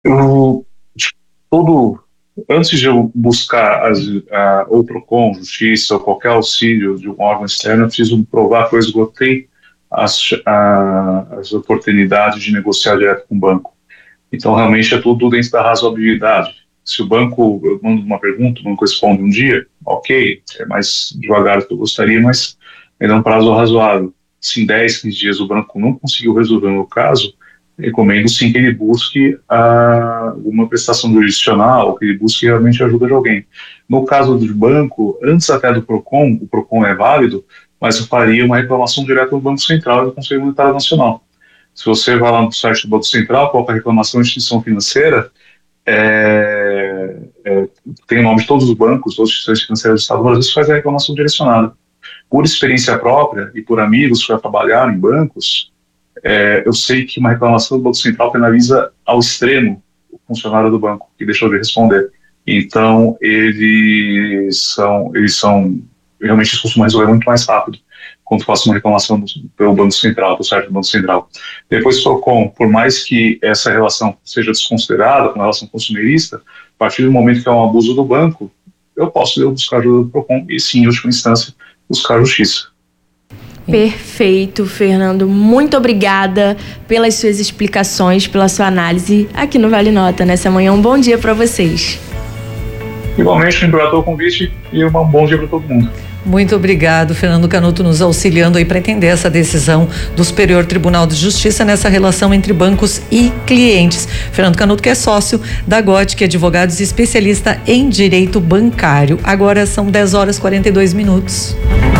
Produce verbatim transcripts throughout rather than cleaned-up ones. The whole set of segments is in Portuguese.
Eu, tipo, todo, antes de eu buscar as, a, ou PROCON, Justiça, ou qualquer auxílio de um órgão externo, eu preciso provar que eu esgotei as, a, as oportunidades de negociar direto com o banco. Então, realmente, é tudo dentro da razoabilidade. Se o banco, eu mando uma pergunta, o banco responde um dia, ok, é mais devagar do que eu gostaria, mas ainda é um prazo razoável. Se em dez, quinze dias o banco não conseguiu resolver o meu caso, recomendo sim que ele busque ah, uma prestação jurisdicional, ou que ele busque realmente a ajuda de alguém. No caso do banco, antes até do PROCON, o PROCON é válido, mas eu faria uma reclamação direta no Banco Central e do Conselho Monetário Nacional. Se você vai lá no site do Banco Central, coloca a reclamação de instituição financeira, é, é, tem o nome de todos os bancos, todas as instituições financeiras do Estado do Brasil, você faz a reclamação direcionada. Por experiência própria e por amigos que já trabalharam em bancos, é, eu sei que uma reclamação do Banco Central penaliza ao extremo o funcionário do banco, que deixou de responder. Então, eles são, eles são realmente eles costumam resolver muito mais rápido quando faço uma reclamação pelo Banco Central, pelo site do Banco Central. Depois do PROCON, por mais que essa relação seja desconsiderada como relação consumerista, a partir do momento que é um abuso do banco, eu posso eu buscar ajuda do PROCON e sim, em última instância, buscar justiça. Perfeito, Fernando. Muito obrigada pelas suas explicações, pela sua análise aqui no Vale Nota nessa manhã. Um bom dia para vocês. Igualmente, obrigado pelo convite e um bom dia para todo mundo. Muito obrigado, Fernando Canuto, nos auxiliando aí para entender essa decisão do Superior Tribunal de Justiça nessa relação entre bancos e clientes. Fernando Canuto, que é sócio da Gótica Advogados e especialista em direito bancário. Agora são dez horas e quarenta e dois minutos.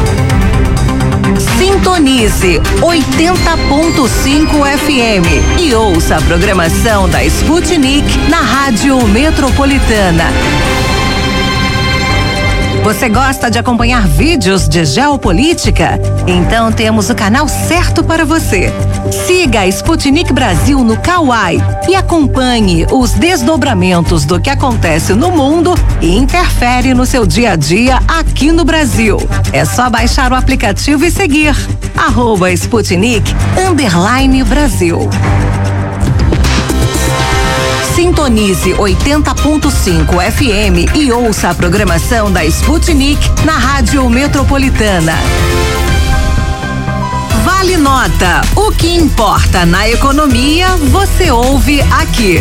Sintonize oitenta ponto cinco F M e ouça a programação da Sputnik na Rádio Metropolitana. Você gosta de acompanhar vídeos de geopolítica? Então temos o canal certo para você. Siga a Sputnik Brasil no Kawai e acompanhe os desdobramentos do que acontece no mundo e interfere no seu dia a dia aqui no Brasil. É só baixar o aplicativo e seguir. Arroba Sputnik underline Brasil. Sintonize oitenta ponto cinco F M e ouça a programação da Sputnik na Rádio Metropolitana. Vale Nota. O que importa na economia, você ouve aqui.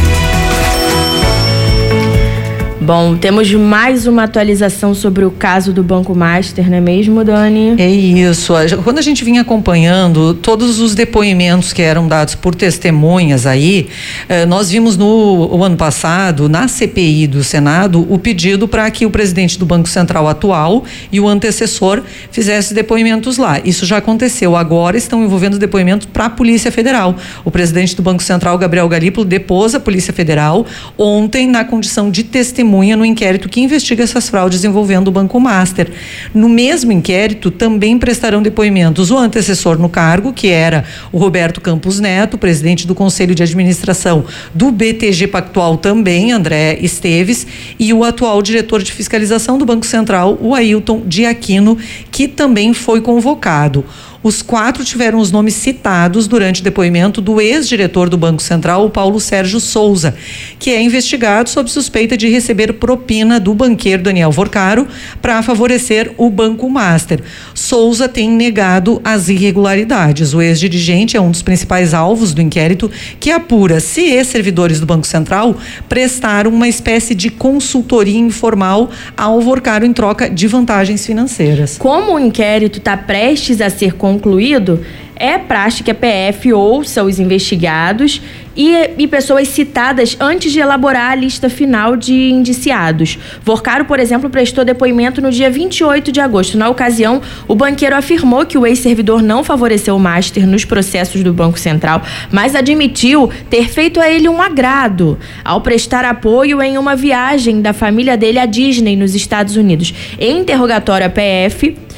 Bom, temos mais uma atualização sobre o caso do Banco Master, não é mesmo, Dani? É isso. Quando a gente vinha acompanhando todos os depoimentos que eram dados por testemunhas aí, nós vimos no o ano passado, na C P I do Senado, o pedido para que o presidente do Banco Central atual e o antecessor fizessem depoimentos lá. Isso já aconteceu. Agora estão envolvendo depoimentos para a Polícia Federal. O presidente do Banco Central, Gabriel Galípolo, depôs a Polícia Federal ontem na condição de testemunha no inquérito que investiga essas fraudes envolvendo o Banco Master. No mesmo inquérito, também prestarão depoimentos o antecessor no cargo, que era o Roberto Campos Neto, presidente do Conselho de Administração do B T G Pactual também, André Esteves, e o atual diretor de fiscalização do Banco Central, o Ailton de Aquino, que também foi convocado. Os quatro tiveram os nomes citados durante o depoimento do ex-diretor do Banco Central, o Paulo Sérgio Souza, que é investigado sob suspeita de receber propina do banqueiro Daniel Vorcaro para favorecer o Banco Master. Souza tem negado as irregularidades. O ex-dirigente é um dos principais alvos do inquérito, que apura se ex-servidores do Banco Central prestaram uma espécie de consultoria informal ao Vorcaro em troca de vantagens financeiras. Como o inquérito está prestes a ser concluído, é praxe que a P F ouça os investigados e, e pessoas citadas antes de elaborar a lista final de indiciados. Vorcaro, por exemplo, prestou depoimento no dia vinte e oito de agosto. Na ocasião, o banqueiro afirmou que o ex-servidor não favoreceu o Master nos processos do Banco Central, mas admitiu ter feito a ele um agrado ao prestar apoio em uma viagem da família dele à Disney, nos Estados Unidos. Em interrogatório à P F,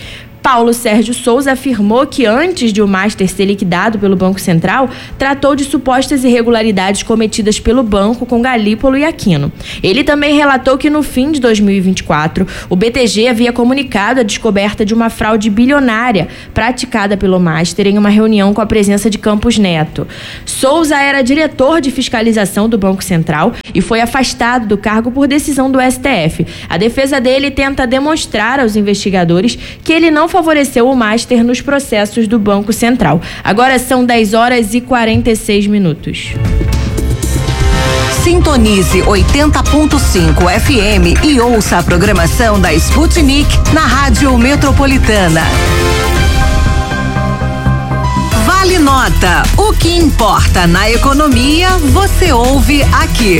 Paulo Sérgio Souza afirmou que antes de o Master ser liquidado pelo Banco Central, tratou de supostas irregularidades cometidas pelo banco com Galípolo e Aquino. Ele também relatou que no fim de dois mil e vinte e quatro, o B T G havia comunicado a descoberta de uma fraude bilionária praticada pelo Master em uma reunião com a presença de Campos Neto. Souza era diretor de fiscalização do Banco Central e foi afastado do cargo por decisão do S T F. A defesa dele tenta demonstrar aos investigadores que ele não favoreceu o Master nos processos do Banco Central. Agora são dez horas e quarenta e seis minutos. Sintonize oitenta ponto cinco F M e ouça a programação da Sputnik na Rádio Metropolitana. Vale Nota. O que importa na economia, você ouve aqui.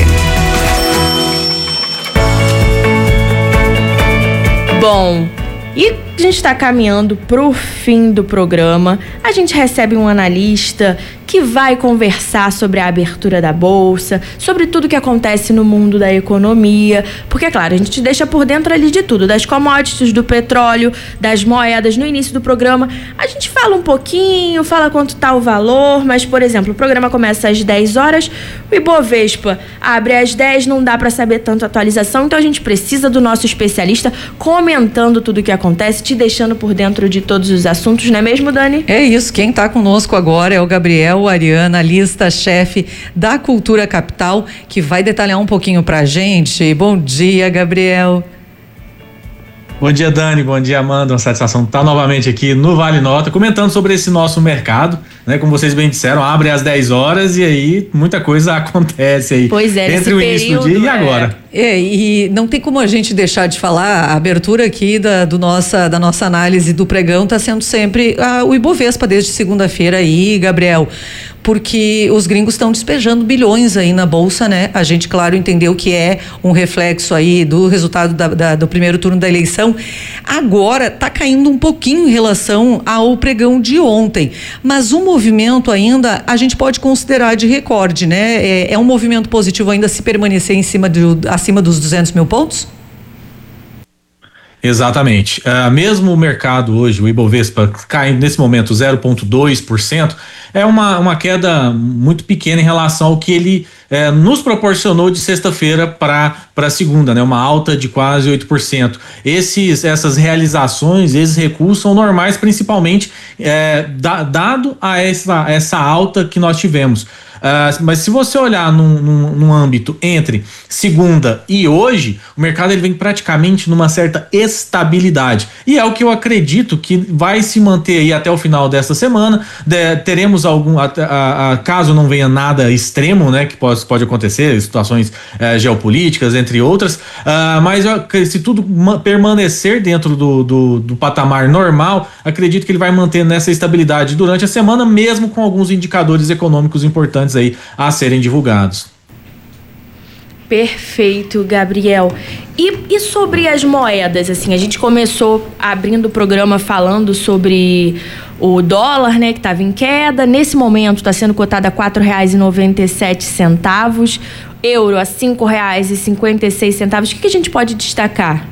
Bom, e a gente está caminhando para o fim do programa. A gente recebe um analista que vai conversar sobre a abertura da Bolsa, sobre tudo que acontece no mundo da economia, porque, é claro, a gente deixa por dentro ali de tudo, das commodities, do petróleo, das moedas. No início do programa, a gente fala um pouquinho, fala quanto está o valor, mas, por exemplo, o programa começa às dez horas, o Ibovespa abre às dez, não dá para saber tanto a atualização, então a gente precisa do nosso especialista comentando tudo o que acontece, te deixando por dentro de todos os assuntos, não é mesmo, Dani? É isso, quem está conosco agora é o Gabriel Ariana, analista-chefe da Cultura Capital, que vai detalhar um pouquinho pra gente. Bom dia, Gabriel. Bom dia, Dani. Bom dia, Amanda. Uma satisfação estar novamente aqui no Vale Nota, comentando sobre esse nosso mercado, né? Como vocês bem disseram, abre às dez horas e aí muita coisa acontece aí. Pois é, entre o início do dia e agora. É, e não tem como a gente deixar de falar, a abertura aqui da, do nossa, da nossa análise do pregão está sendo sempre ah, o Ibovespa desde segunda-feira aí, Gabriel, porque os gringos estão despejando bilhões aí na Bolsa, né? A gente, claro, entendeu que é um reflexo aí do resultado da, da, do primeiro turno da eleição. Agora está caindo um pouquinho em relação ao pregão de ontem, mas o movimento ainda a gente pode considerar de recorde, né? É, é um movimento positivo ainda se permanecer em cima do, acima dos duzentos mil pontos? Exatamente. Uh, mesmo o mercado hoje, o Ibovespa, caindo nesse momento zero vírgula dois por cento, é uma, uma queda muito pequena em relação ao que ele eh, nos proporcionou de sexta-feira para segunda, né? Uma alta de quase oito por cento. Esses, essas realizações, esses recuos são normais, principalmente eh, da, dado a essa, essa alta que nós tivemos. Uh, mas se você olhar num, num, num âmbito entre segunda e hoje, o mercado ele vem praticamente numa certa estabilidade. E é o que eu acredito que vai se manter aí até o final desta semana. De, teremos algum, a, a, a, caso não venha nada extremo, né, que pode, pode acontecer, situações eh, geopolíticas, entre outras. Uh, mas eu, se tudo permanecer dentro do, do, do patamar normal, acredito que ele vai manter nessa estabilidade durante a semana, mesmo com alguns indicadores econômicos importantes aí a serem divulgados. Perfeito, Gabriel. E, e sobre as moedas, assim, a gente começou abrindo o programa falando sobre o dólar, né, que estava em queda. Nesse momento está sendo cotado a quatro reais e noventa e sete centavos, euro a cinco reais e cinquenta e seis centavos. O que, que a gente pode destacar?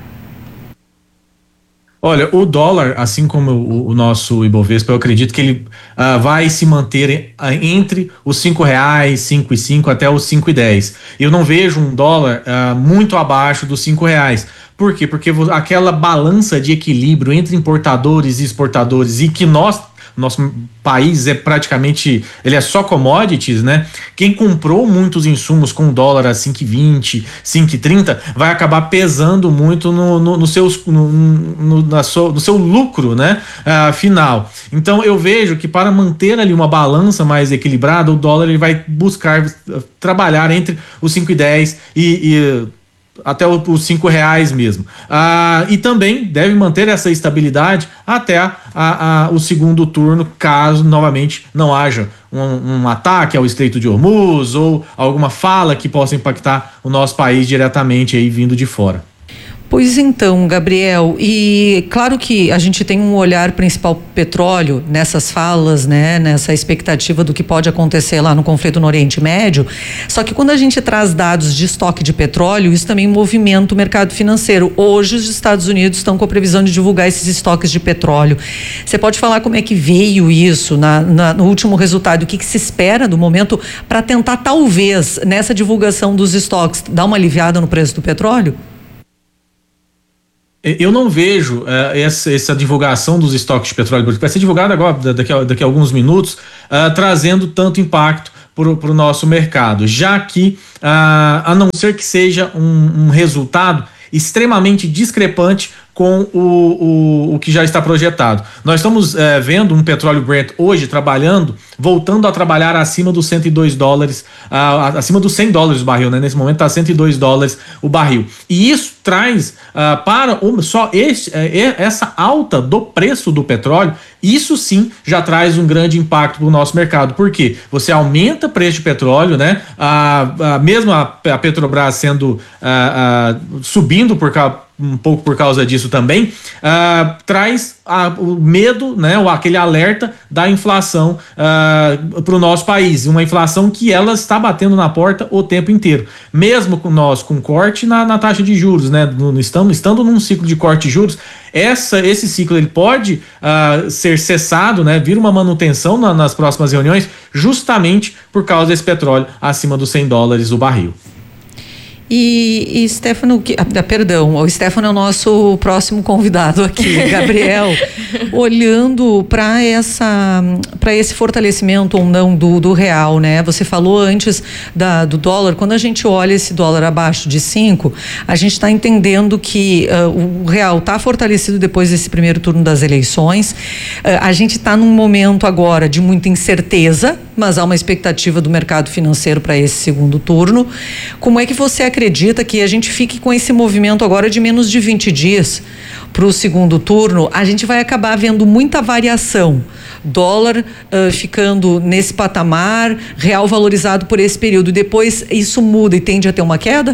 Olha, o dólar, assim como o, o nosso Ibovespa, eu acredito que ele uh, vai se manter uh, entre os cinco reais, cinco e cinco até os cinco e dez. Eu não vejo um dólar uh, muito abaixo dos cinco reais. Por quê? Porque aquela balança de equilíbrio entre importadores e exportadores, e que nós, nosso país é praticamente, ele é só commodities, né? Quem comprou muitos insumos com dólar a cinco e vinte, cinco e trinta, vai acabar pesando muito no, no, no, seus, no, no, na so, no seu lucro, né? Uh, final. Então eu vejo que para manter ali uma balança mais equilibrada, o dólar ele vai buscar uh, trabalhar entre os cinco e dez e, e até os cinco reais mesmo. Ah, e também deve manter essa estabilidade até a, a, a, o segundo turno, caso novamente não haja um, um ataque ao Estreito de Hormuz ou alguma fala que possa impactar o nosso país diretamente aí vindo de fora. Pois então, Gabriel, e claro que a gente tem um olhar principal pro petróleo nessas falas, né, nessa expectativa do que pode acontecer lá no conflito no Oriente Médio, só que quando a gente traz dados de estoque de petróleo, isso também movimenta o mercado financeiro. Hoje os Estados Unidos estão com a previsão de divulgar esses estoques de petróleo. Você pode falar como é que veio isso na, na, no último resultado, o que, que se espera do momento para tentar talvez nessa divulgação dos estoques dar uma aliviada no preço do petróleo? Eu não vejo uh, essa, essa divulgação dos estoques de petróleo, porque vai ser divulgada agora, daqui a, daqui a alguns minutos, uh, trazendo tanto impacto para o nosso mercado, já que, uh, a não ser que seja um, um resultado extremamente discrepante com o, o, o que já está projetado. Nós estamos é, vendo um petróleo Brent hoje trabalhando, voltando a trabalhar acima dos cento e dois dólares, ah, acima dos cem dólares o barril, né? Nesse momento está cento e dois dólares o barril. E isso traz ah, para o, só este, é, essa alta do preço do petróleo, isso sim já traz um grande impacto para o nosso mercado. Por quê? Você aumenta o preço de petróleo, né? Ah, ah, mesmo a, a Petrobras sendo ah, ah, subindo por causa um pouco por causa disso também, uh, traz a, o medo, né, ou aquele alerta da inflação uh, para o nosso país, uma inflação que ela está batendo na porta o tempo inteiro, mesmo com nós com corte na, na taxa de juros, né, no, estamos, estando num ciclo de corte de juros, essa, esse ciclo ele pode uh, ser cessado, né, vir uma manutenção na, nas próximas reuniões, justamente por causa desse petróleo acima dos cem dólares o barril. E, e Stefano, que, ah, perdão, o Stefano é o nosso próximo convidado aqui, Gabriel, olhando para essa, para esse fortalecimento ou não do, do real, né? Você falou antes da, do dólar, quando a gente olha esse dólar abaixo de cinco, a gente está entendendo que uh, o real está fortalecido depois desse primeiro turno das eleições. Uh, a gente está num momento agora de muita incerteza, mas há uma expectativa do mercado financeiro para esse segundo turno. Como é que você acredita que a gente fique com esse movimento agora de menos de vinte dias para o segundo turno? A gente vai acabar vendo muita variação. Dólar uh, ficando nesse patamar, real valorizado por esse período. Depois isso muda e tende a ter uma queda?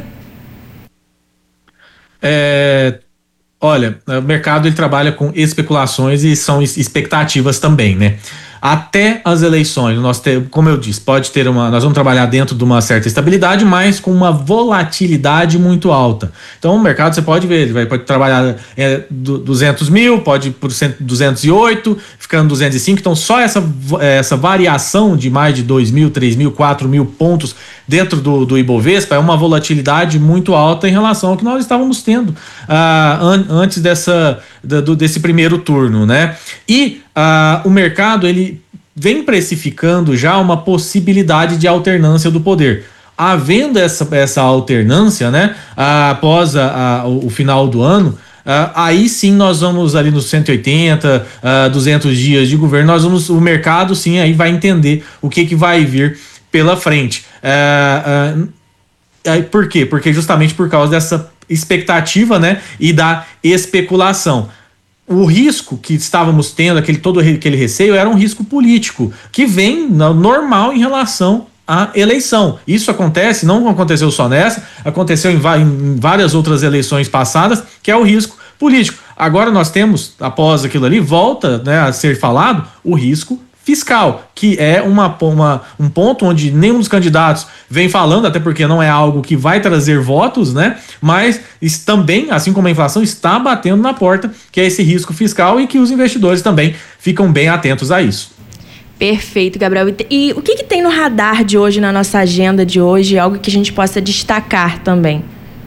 É... Olha, o mercado ele trabalha com especulações e são expectativas também, né? Até as eleições, nós ter, como eu disse, pode ter uma, nós vamos trabalhar dentro de uma certa estabilidade, mas com uma volatilidade muito alta. Então o mercado você pode ver, ele vai, pode trabalhar é, duzentos mil, pode ir por duzentos e oito, ficando duzentos e cinco, então só essa, essa variação de mais de dois mil, três mil, quatro mil pontos dentro do, do Ibovespa é uma volatilidade muito alta em relação ao que nós estávamos tendo ah, an, antes dessa, do, desse primeiro turno, né? E ah, o mercado ele vem precificando já uma possibilidade de alternância do poder. Havendo essa, essa alternância, né, após a, a, o final do ano, Uh, aí sim nós vamos ali nos cento e oitenta, uh, duzentos dias de governo, nós vamos, o mercado sim aí vai entender o que que vai vir pela frente. Uh, uh, uh, por quê? Porque justamente por causa dessa expectativa, né, e da especulação. O risco que estávamos tendo, aquele, todo aquele receio, era um risco político, que vem normal em relação a eleição. Isso acontece, não aconteceu só nessa, aconteceu em, em várias outras eleições passadas, que é o risco político. Agora nós temos, após aquilo ali, volta, né, a ser falado o risco fiscal, que é uma, uma, um ponto onde nenhum dos candidatos vem falando, até porque não é algo que vai trazer votos, né? Mas isso também, assim como a inflação, está batendo na porta, que é esse risco fiscal e que os investidores também ficam bem atentos a isso. Perfeito, Gabriel. E o que, que tem no radar de hoje, na nossa agenda de hoje, algo que a gente possa destacar também?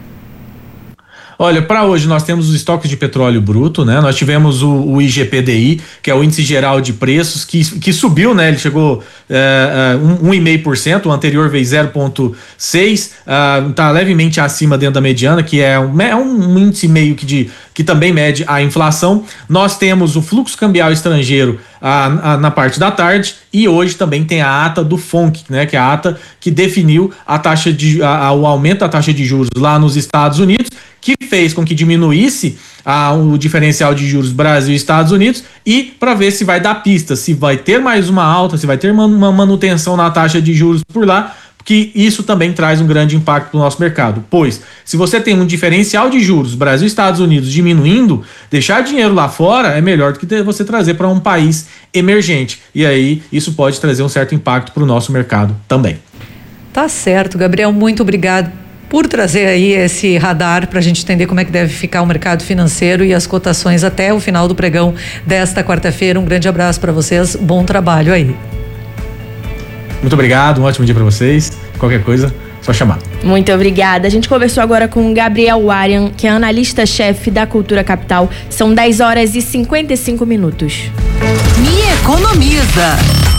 Olha, para hoje nós temos os estoques de petróleo bruto, né? Nós tivemos o, o I G P D I, que é o índice geral de preços, que, que subiu, né? Ele chegou é, um, um vírgula cinco por cento, o anterior veio zero vírgula seis por cento, está uh, levemente acima dentro da mediana, que é um, é um índice meio que, de, que também mede a inflação. Nós temos o fluxo cambial estrangeiro a, a, na parte da tarde, e hoje também tem a ata do F O N C, né? Que é a ata que definiu a taxa de, a, a, o aumento da taxa de juros lá nos Estados Unidos, que fez com que diminuísse ah, o diferencial de juros Brasil e Estados Unidos, e para ver se vai dar pista, se vai ter mais uma alta, se vai ter uma, uma manutenção na taxa de juros por lá, porque isso também traz um grande impacto para o nosso mercado. Pois, se você tem um diferencial de juros, Brasil e Estados Unidos diminuindo, deixar dinheiro lá fora é melhor do que você trazer para um país emergente. E aí, isso pode trazer um certo impacto para o nosso mercado também. Tá certo, Gabriel, muito obrigado por trazer aí esse radar para a gente entender como é que deve ficar o mercado financeiro e as cotações até o final do pregão desta quarta-feira. Um grande abraço para vocês, bom trabalho aí. Muito obrigado, um ótimo dia para vocês. Qualquer coisa, só chamar. Muito obrigada. A gente conversou agora com o Gabriel Warian, que é analista-chefe da Cultura Capital. São dez horas e cinquenta e cinco minutos. Me Economiza.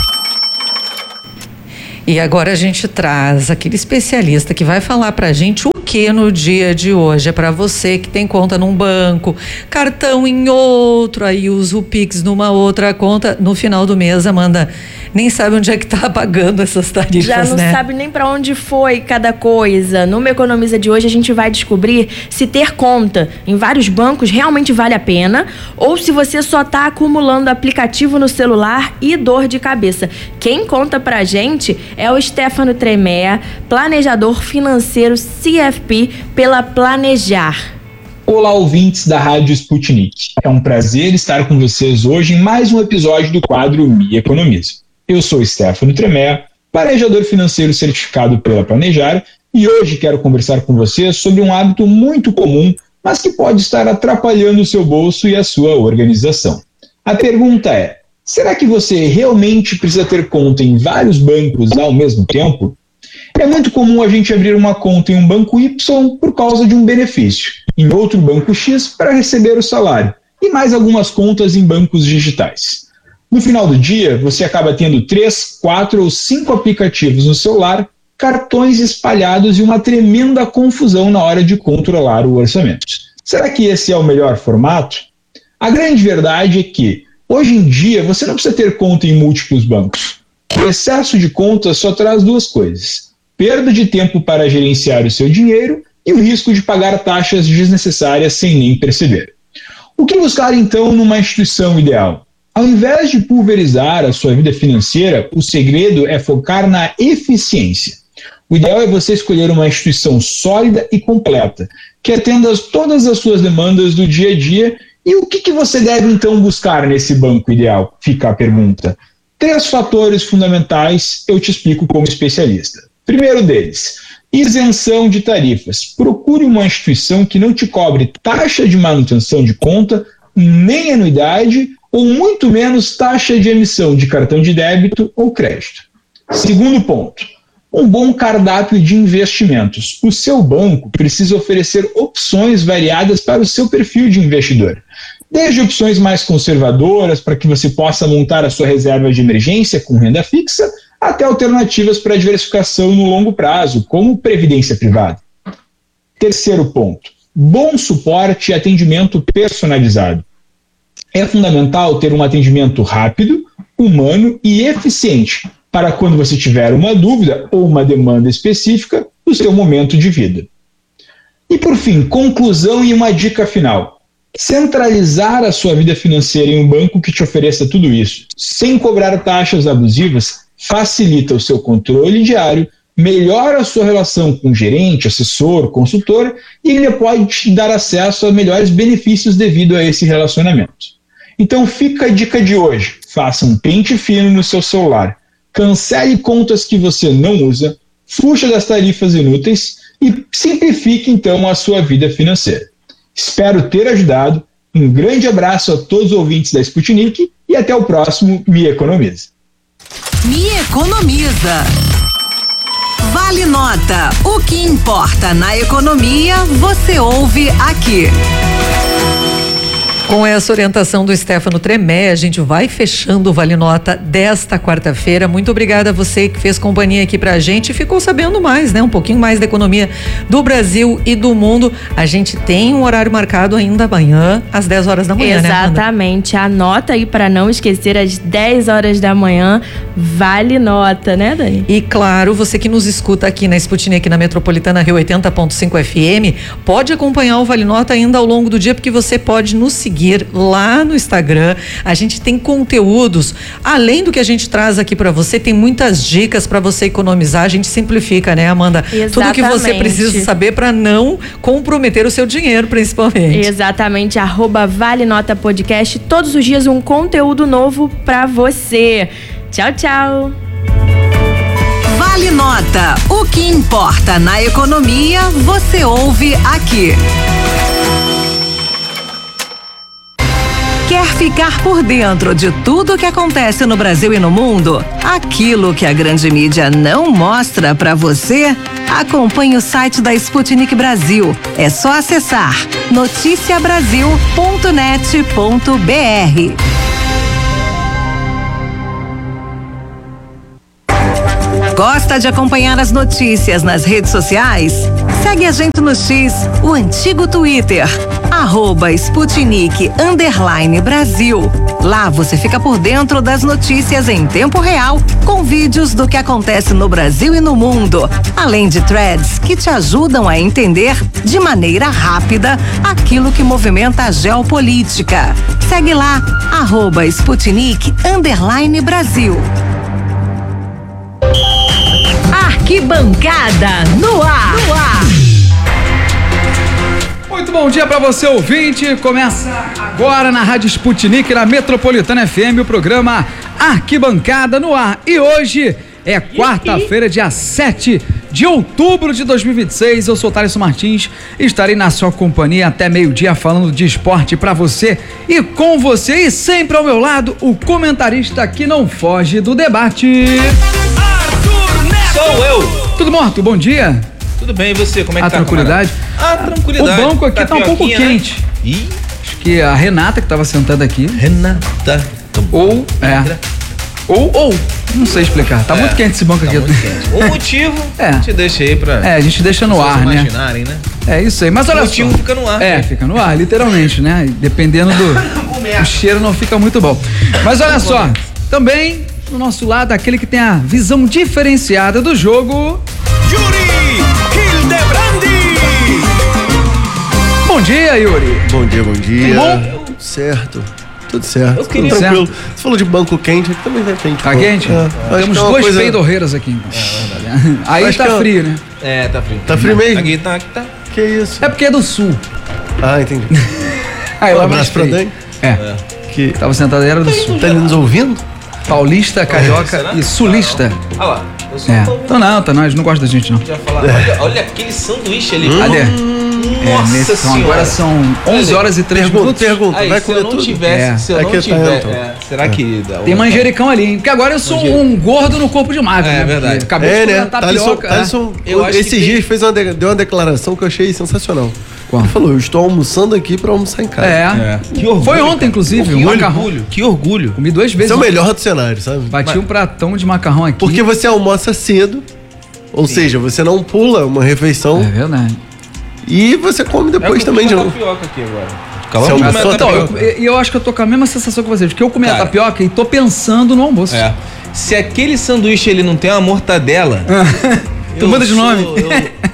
E agora a gente traz aquele especialista que vai falar pra gente o que no dia de hoje. É para você que tem conta num banco, cartão em outro, aí usa o Pix numa outra conta. No final do mês, Amanda nem sabe onde é que tá pagando essas tarifas, Já não né? sabe nem para onde foi cada coisa. No Me Economiza de hoje a gente vai descobrir se ter conta em vários bancos realmente vale a pena ou se você só tá acumulando aplicativo no celular e dor de cabeça. Quem conta pra gente é o Stefano Tremea, planejador financeiro C F P pela Planejar. Olá, ouvintes da Rádio Sputnik. É um prazer estar com vocês hoje em mais um episódio do quadro Me Economiza. Eu sou Stefano Tremea, planejador financeiro certificado pela Planejar, e hoje quero conversar com vocês sobre um hábito muito comum, mas que pode estar atrapalhando o seu bolso e a sua organização. A pergunta é: será que você realmente precisa ter conta em vários bancos ao mesmo tempo? É muito comum a gente abrir uma conta em um banco Y por causa de um benefício, em outro banco X para receber o salário, e mais algumas contas em bancos digitais. No final do dia, você acaba tendo três, quatro ou cinco aplicativos no celular, cartões espalhados e uma tremenda confusão na hora de controlar o orçamento. Será que esse é o melhor formato? A grande verdade é que, hoje em dia, você não precisa ter conta em múltiplos bancos. O excesso de contas só traz duas coisas: perda de tempo para gerenciar o seu dinheiro e o risco de pagar taxas desnecessárias sem nem perceber. O que buscar, então, numa instituição ideal? Ao invés de pulverizar a sua vida financeira, o segredo é focar na eficiência. O ideal é você escolher uma instituição sólida e completa, que atenda todas as suas demandas do dia a dia. E o que, que você deve, então, buscar nesse banco ideal? Fica a pergunta. Três fatores fundamentais eu te explico como especialista. Primeiro deles, isenção de tarifas. Procure uma instituição que não te cobre taxa de manutenção de conta, nem anuidade, ou muito menos taxa de emissão de cartão de débito ou crédito. Segundo ponto, um bom cardápio de investimentos. O seu banco precisa oferecer opções variadas para o seu perfil de investidor. Desde opções mais conservadoras para que você possa montar a sua reserva de emergência com renda fixa, até alternativas para diversificação no longo prazo, como previdência privada. Terceiro ponto, bom suporte e atendimento personalizado. É fundamental ter um atendimento rápido, humano e eficiente para quando você tiver uma dúvida ou uma demanda específica do seu momento de vida. E por fim, conclusão e uma dica final. Centralizar a sua vida financeira em um banco que te ofereça tudo isso, sem cobrar taxas abusivas, facilita o seu controle diário, melhora a sua relação com o gerente, assessor, consultor e ainda pode te dar acesso a melhores benefícios devido a esse relacionamento. Então fica a dica de hoje: faça um pente fino no seu celular, cancele contas que você não usa, fuja das tarifas inúteis e simplifique então a sua vida financeira. Espero ter ajudado, um grande abraço a todos os ouvintes da Sputnik e até o próximo Me Economiza. Me Economiza. Vale Nota. O que importa na economia, você ouve aqui. Com essa orientação do Stefano Tremea, a gente vai fechando o Vale Nota desta quarta-feira. Muito obrigada a você que fez companhia aqui pra gente e ficou sabendo mais, né? Um pouquinho mais da economia do Brasil e do mundo. A gente tem um horário marcado ainda amanhã, às dez horas da manhã, Exatamente. né, Amanda? Anota aí para não esquecer, às dez horas da manhã, Vale Nota, né, Dani? E claro, você que nos escuta aqui na Sputnik, na Metropolitana Rio oitenta ponto cinco F M, pode acompanhar o Vale Nota ainda ao longo do dia, porque você pode nos seguir seguir lá no Instagram. A gente tem conteúdos, além do que a gente traz aqui para você, tem muitas dicas para você economizar. A gente simplifica, né, Amanda? Exatamente. Tudo que você precisa saber para não comprometer o seu dinheiro, principalmente. Exatamente, arroba Vale Nota Podcast, todos os dias um conteúdo novo para você. Tchau, tchau. Vale Nota. O que importa na economia, você ouve aqui. Quer ficar por dentro de tudo o que acontece no Brasil e no mundo? Aquilo que a grande mídia não mostra para você? Acompanhe o site da Sputnik Brasil. É só acessar noticia brasil ponto net ponto b r. Gosta de acompanhar as notícias nas redes sociais? Segue a gente no X, o antigo Twitter, arroba Sputnik underline Brasil. Lá você fica por dentro das notícias em tempo real, com vídeos do que acontece no Brasil e no mundo, além de threads que te ajudam a entender de maneira rápida aquilo que movimenta a geopolítica. Segue lá, arroba Sputnik underline Brasil. Arquibancada no ar. No ar. Muito bom dia para você, ouvinte. Começa agora na Rádio Sputnik, na Metropolitana F M, o programa Arquibancada no ar. E hoje é quarta-feira, dia sete de outubro de dois mil e vinte e seis. Eu sou o Thaleson Martins e estarei na sua companhia até meio-dia falando de esporte para você e com você. E sempre ao meu lado, o comentarista que não foge do debate. Sou eu. Tudo morto? Bom dia. Tudo bem, e você? Como é que a tá, tranquilidade? Camarada? A tranquilidade. O banco aqui tá, tá um pouco quente. Né? Ih. Acho que a Renata que tava sentada aqui. Renata. Ou, é. Ou, ou. Não sei explicar. Tá é, muito quente esse banco tá aqui. Muito quente. O motivo, é. a gente deixa aí pra... É, a gente deixa no ar, né? imaginarem, né? É isso aí. Mas olha só. O motivo só. fica no ar. É, fica no ar, literalmente, né? Dependendo do... o cheiro não fica muito bom. Mas olha só. Também... do nosso lado, aquele que tem a visão diferenciada do jogo, Yuri Hildebrandi. Bom dia, Yuri. Bom dia, bom dia. Tudo bom? Certo. Tudo certo. Eu queria... Tudo tranquilo. Certo. Você falou de banco quente, aqui também tá quente. Tá quente? É. Temos é duas coisa... peidorreiras aqui. Então. É verdade. Aí acho tá é... frio, né? É, tá frio. Tá frio mesmo? Aqui tá, aqui tá. Que isso? É porque é do sul. Ah, entendi. Aí, um lá abraço pra Dani. É. é. Que tava sentado, era do sul. Tá nos ouvindo? Paulista, carioca é, e sulista. Olha lá. Eu sou é. um... Então não, tá, nós não gosta da gente, não. Já falar, olha, olha aquele sanduíche ali. Hum. Cadê? Nossa é, senhora. Agora são onze horas e três pergunta, minutos. Pergunta, Aí, vai se comer eu não tudo? tivesse, é. se eu Aqui não tiver, tá, é, será que dá? Tem manjericão ali, hein? Porque agora eu sou um gordo no corpo de magro. É, né? verdade. Acabei É, de né? comer tapioca. Thaleson, Eu acho esses que dias tem... fez uma de... deu uma declaração que eu achei sensacional. Qual? Ele falou, eu estou almoçando aqui pra almoçar em casa. É. é. Que orgulho, Foi ontem, cara. inclusive, um que macarrão. Orgulho, que orgulho. Comi duas vezes. Esse é o ontem. melhor do cenário, sabe? Bati um pratão de macarrão aqui. Porque você almoça cedo, ou Sim. seja, você não pula uma refeição. É verdade. E você come depois é também de novo. Tapioca aqui agora. Calma, você almoçou então, eu, eu acho que eu tô com a mesma sensação que vocês, porque eu comi Cara, a tapioca e tô pensando no almoço. É. Se aquele sanduíche ele não tem uma mortadela, tu muda de nome. Eu,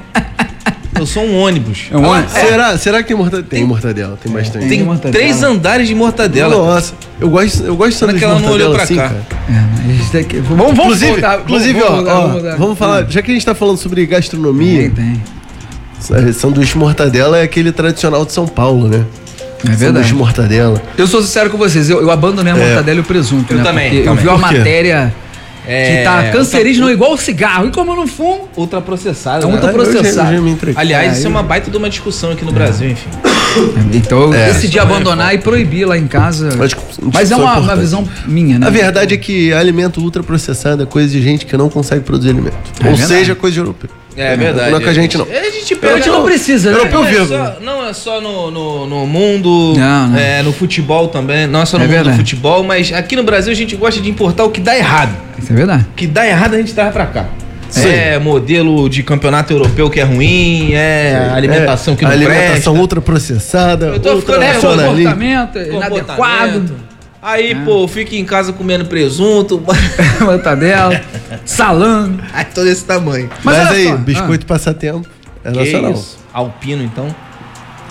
eu sou um ônibus. É um ônibus? Ah, é. Será, será que tem mortadela? Tem mortadela, tem bastante. Tem, tem mortadela. três andares de mortadela. Nossa, eu gosto, eu gosto de sanduíche de mortadela pra assim, cá. cara. É, daqui, vamos, vamos inclusive, voltar, inclusive vamos, ó, voltar, ó, vamos, voltar. vamos falar, já que a gente tá falando sobre gastronomia, tem, tem. Sanduíche de mortadela é aquele tradicional de São Paulo, né? É verdade. Sanduíche de mortadela. Eu sou sincero com vocês, eu, eu abandonei a É. mortadela e o presunto, Eu né? também, Porque também. eu vi uma Por quê? matéria É, que tá cancerígeno ultra- igual o cigarro. E como eu não fumo, ultraprocessado. É né? ultra- processado. Eu já, eu já me entreguei. Aliás, É, isso eu- é uma baita de uma discussão aqui no Brasil, enfim. então eu É. decidi Isso é abandonar e proibir lá em casa. Mas, Mas é uma, uma importante. visão minha, né? A verdade é que alimento ultraprocessado é coisa de gente que não consegue produzir alimento. É Ou verdade. seja, coisa de europeu. É verdade. Não é com a gente, não. A gente A pega. gente não precisa, né? Europeu Não é vírgula. só, não é só no, no, no mundo, Não, não. É, no futebol também, não é só no É mundo verdade. do futebol, mas aqui no Brasil a gente gosta de importar o que dá errado. Isso é verdade. O que dá errado a gente traz pra cá. Sim. É modelo de campeonato europeu que é ruim, é alimentação que não alimentação presta. ultraprocessada, Eu tô ficando é, ultranacionalista. comportamento inadequado. Aí, pô, fica em casa comendo presunto, Mortadela, salame. aí todo esse tamanho. Mas, Mas olha aí, só, biscoito passatempo. É Que nacional. isso? Alpino, então?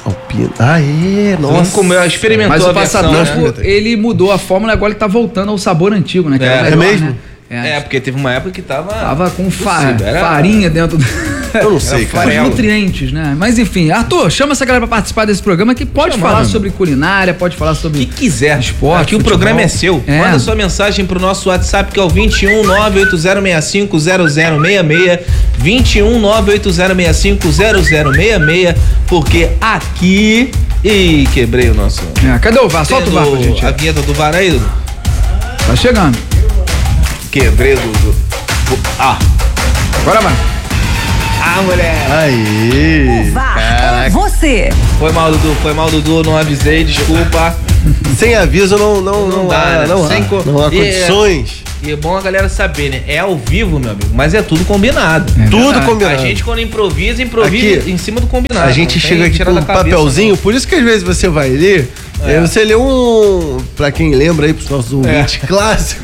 Alpina. Ah, é? Nossa. Vamos comer, experimentou Mas a o versão, passatempo, né? ele mudou a fórmula, agora ele tá voltando ao sabor antigo, né? Que É, era é melhor, mesmo? né? É, porque teve uma época que tava... Tava com fa Era- farinha dentro do... Eu não sei, cara. Os nutrientes, né? Mas enfim, Arthur, chama essa galera pra participar desse programa que pode chamar, falar meu. sobre culinária, pode falar sobre... que quiser. Esporte, Aqui o futebol. programa é seu. É. Manda sua mensagem pro nosso WhatsApp, que é o vinte e um, nove oito zero seis cinco, zero zero seis seis. vinte e um, nove oito zero seis cinco, zero zero seis seis. Porque aqui... Ih, quebrei o nosso... É, cadê o V A R? Solta o V A R pra gente. A vinheta do V A R aí, Dudu? Tá chegando. Quebrei o Dudu. Ah. Agora vai. Ah, moleque. Aê. V A R com você. Foi mal, Dudu. Foi mal, Dudu. Não avisei, desculpa. Sem aviso não, não, não, Não dá, há, né? não, Sem há, co- não há E- condições. E é bom a galera saber, né? É ao vivo, meu amigo, mas é tudo combinado. É Tudo verdade. combinado. A gente, quando improvisa, improvisa Aqui, em cima do combinado. A gente Não tem chega aqui tirar com um da cabeça, papelzinho, por isso que às vezes você vai ler, É. aí você lê um, pra quem lembra aí, pros nossos ouvintes clássicos,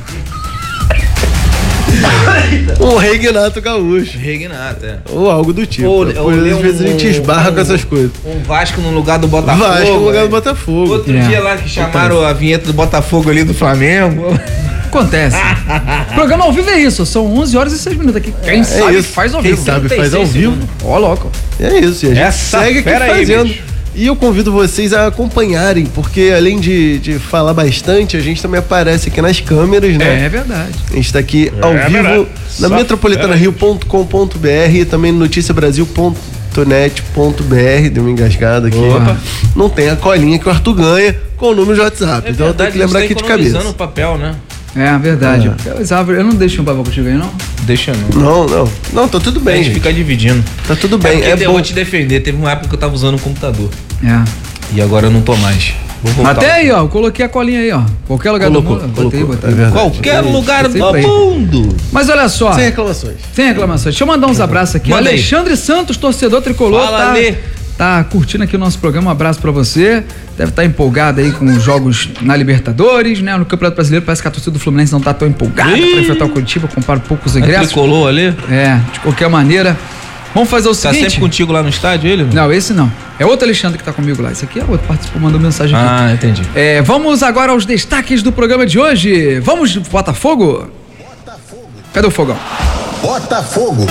um Regnato Gaúcho, não. Regnato, é. ou algo do tipo. Ou- Por ou ler às vezes a gente um- esbarra um- com essas coisas. Um Vasco no lugar do Botafogo. Vasco no lugar é. do Botafogo. Outro É. dia lá que chamaram a vinheta do Botafogo ali do Flamengo. Acontece. Programa ao vivo é isso, são onze horas e seis minutos aqui. Quem sabe isso. faz ao Quem vivo. sabe trinta e faz ao seis vivo. segundos. Ó, louco. É isso, e a gente Essa segue aqui fera aí, fazendo. bicho. E eu convido vocês a acompanharem, porque além de, de falar bastante, a gente também aparece aqui nas câmeras, né? É verdade. A gente está aqui ao É vivo verdade. na Só metropolitana rio ponto com ponto b r e também no notícia brasil ponto net ponto b r. Deu uma engasgada aqui. Opa. Não tem a colinha que o Arthur ganha com o número de WhatsApp. então eu tenho que lembrar aqui de cabeça. o papel, né? É verdade. Eu, eu não deixo um papel contigo aí, não? Deixa não. Não, não. Não, tá tudo A bem. gente gente. fica dividindo. Tá tudo É bem. porque É, eu bom. vou te defender. Teve uma época que eu tava usando o computador. É. E agora eu não tô mais. Vou voltar. Até aí, ó, eu coloquei a colinha aí, ó. Qualquer lugar Colocou, do mundo. colocou. Botei, botei. É verdade. Qualquer lugar do Sempre aí. mundo. Mas olha só, Sem reclamações. sem reclamações. Deixa eu mandar uns abraços aqui. Manda aí. Alexandre Santos, torcedor tricolor, Fala, tá, Ale. tá curtindo aqui o nosso programa. Um abraço pra você. Deve estar empolgado aí com os jogos na Libertadores, né? No Campeonato Brasileiro parece que a torcida do Fluminense não tá tão empolgada Ih. pra enfrentar o Curitiba, compara poucos É ingressos. tricolor ali? É, de qualquer maneira. Vamos fazer o Tá seguinte. sempre contigo lá no estádio, ele? Não, esse não. É outro Alexandre que tá comigo lá. Esse aqui é outro, participou, mandou mensagem aqui. Ah, entendi. É, vamos agora aos destaques do programa de hoje. Vamos, Botafogo? Cadê o fogão? Botafogo.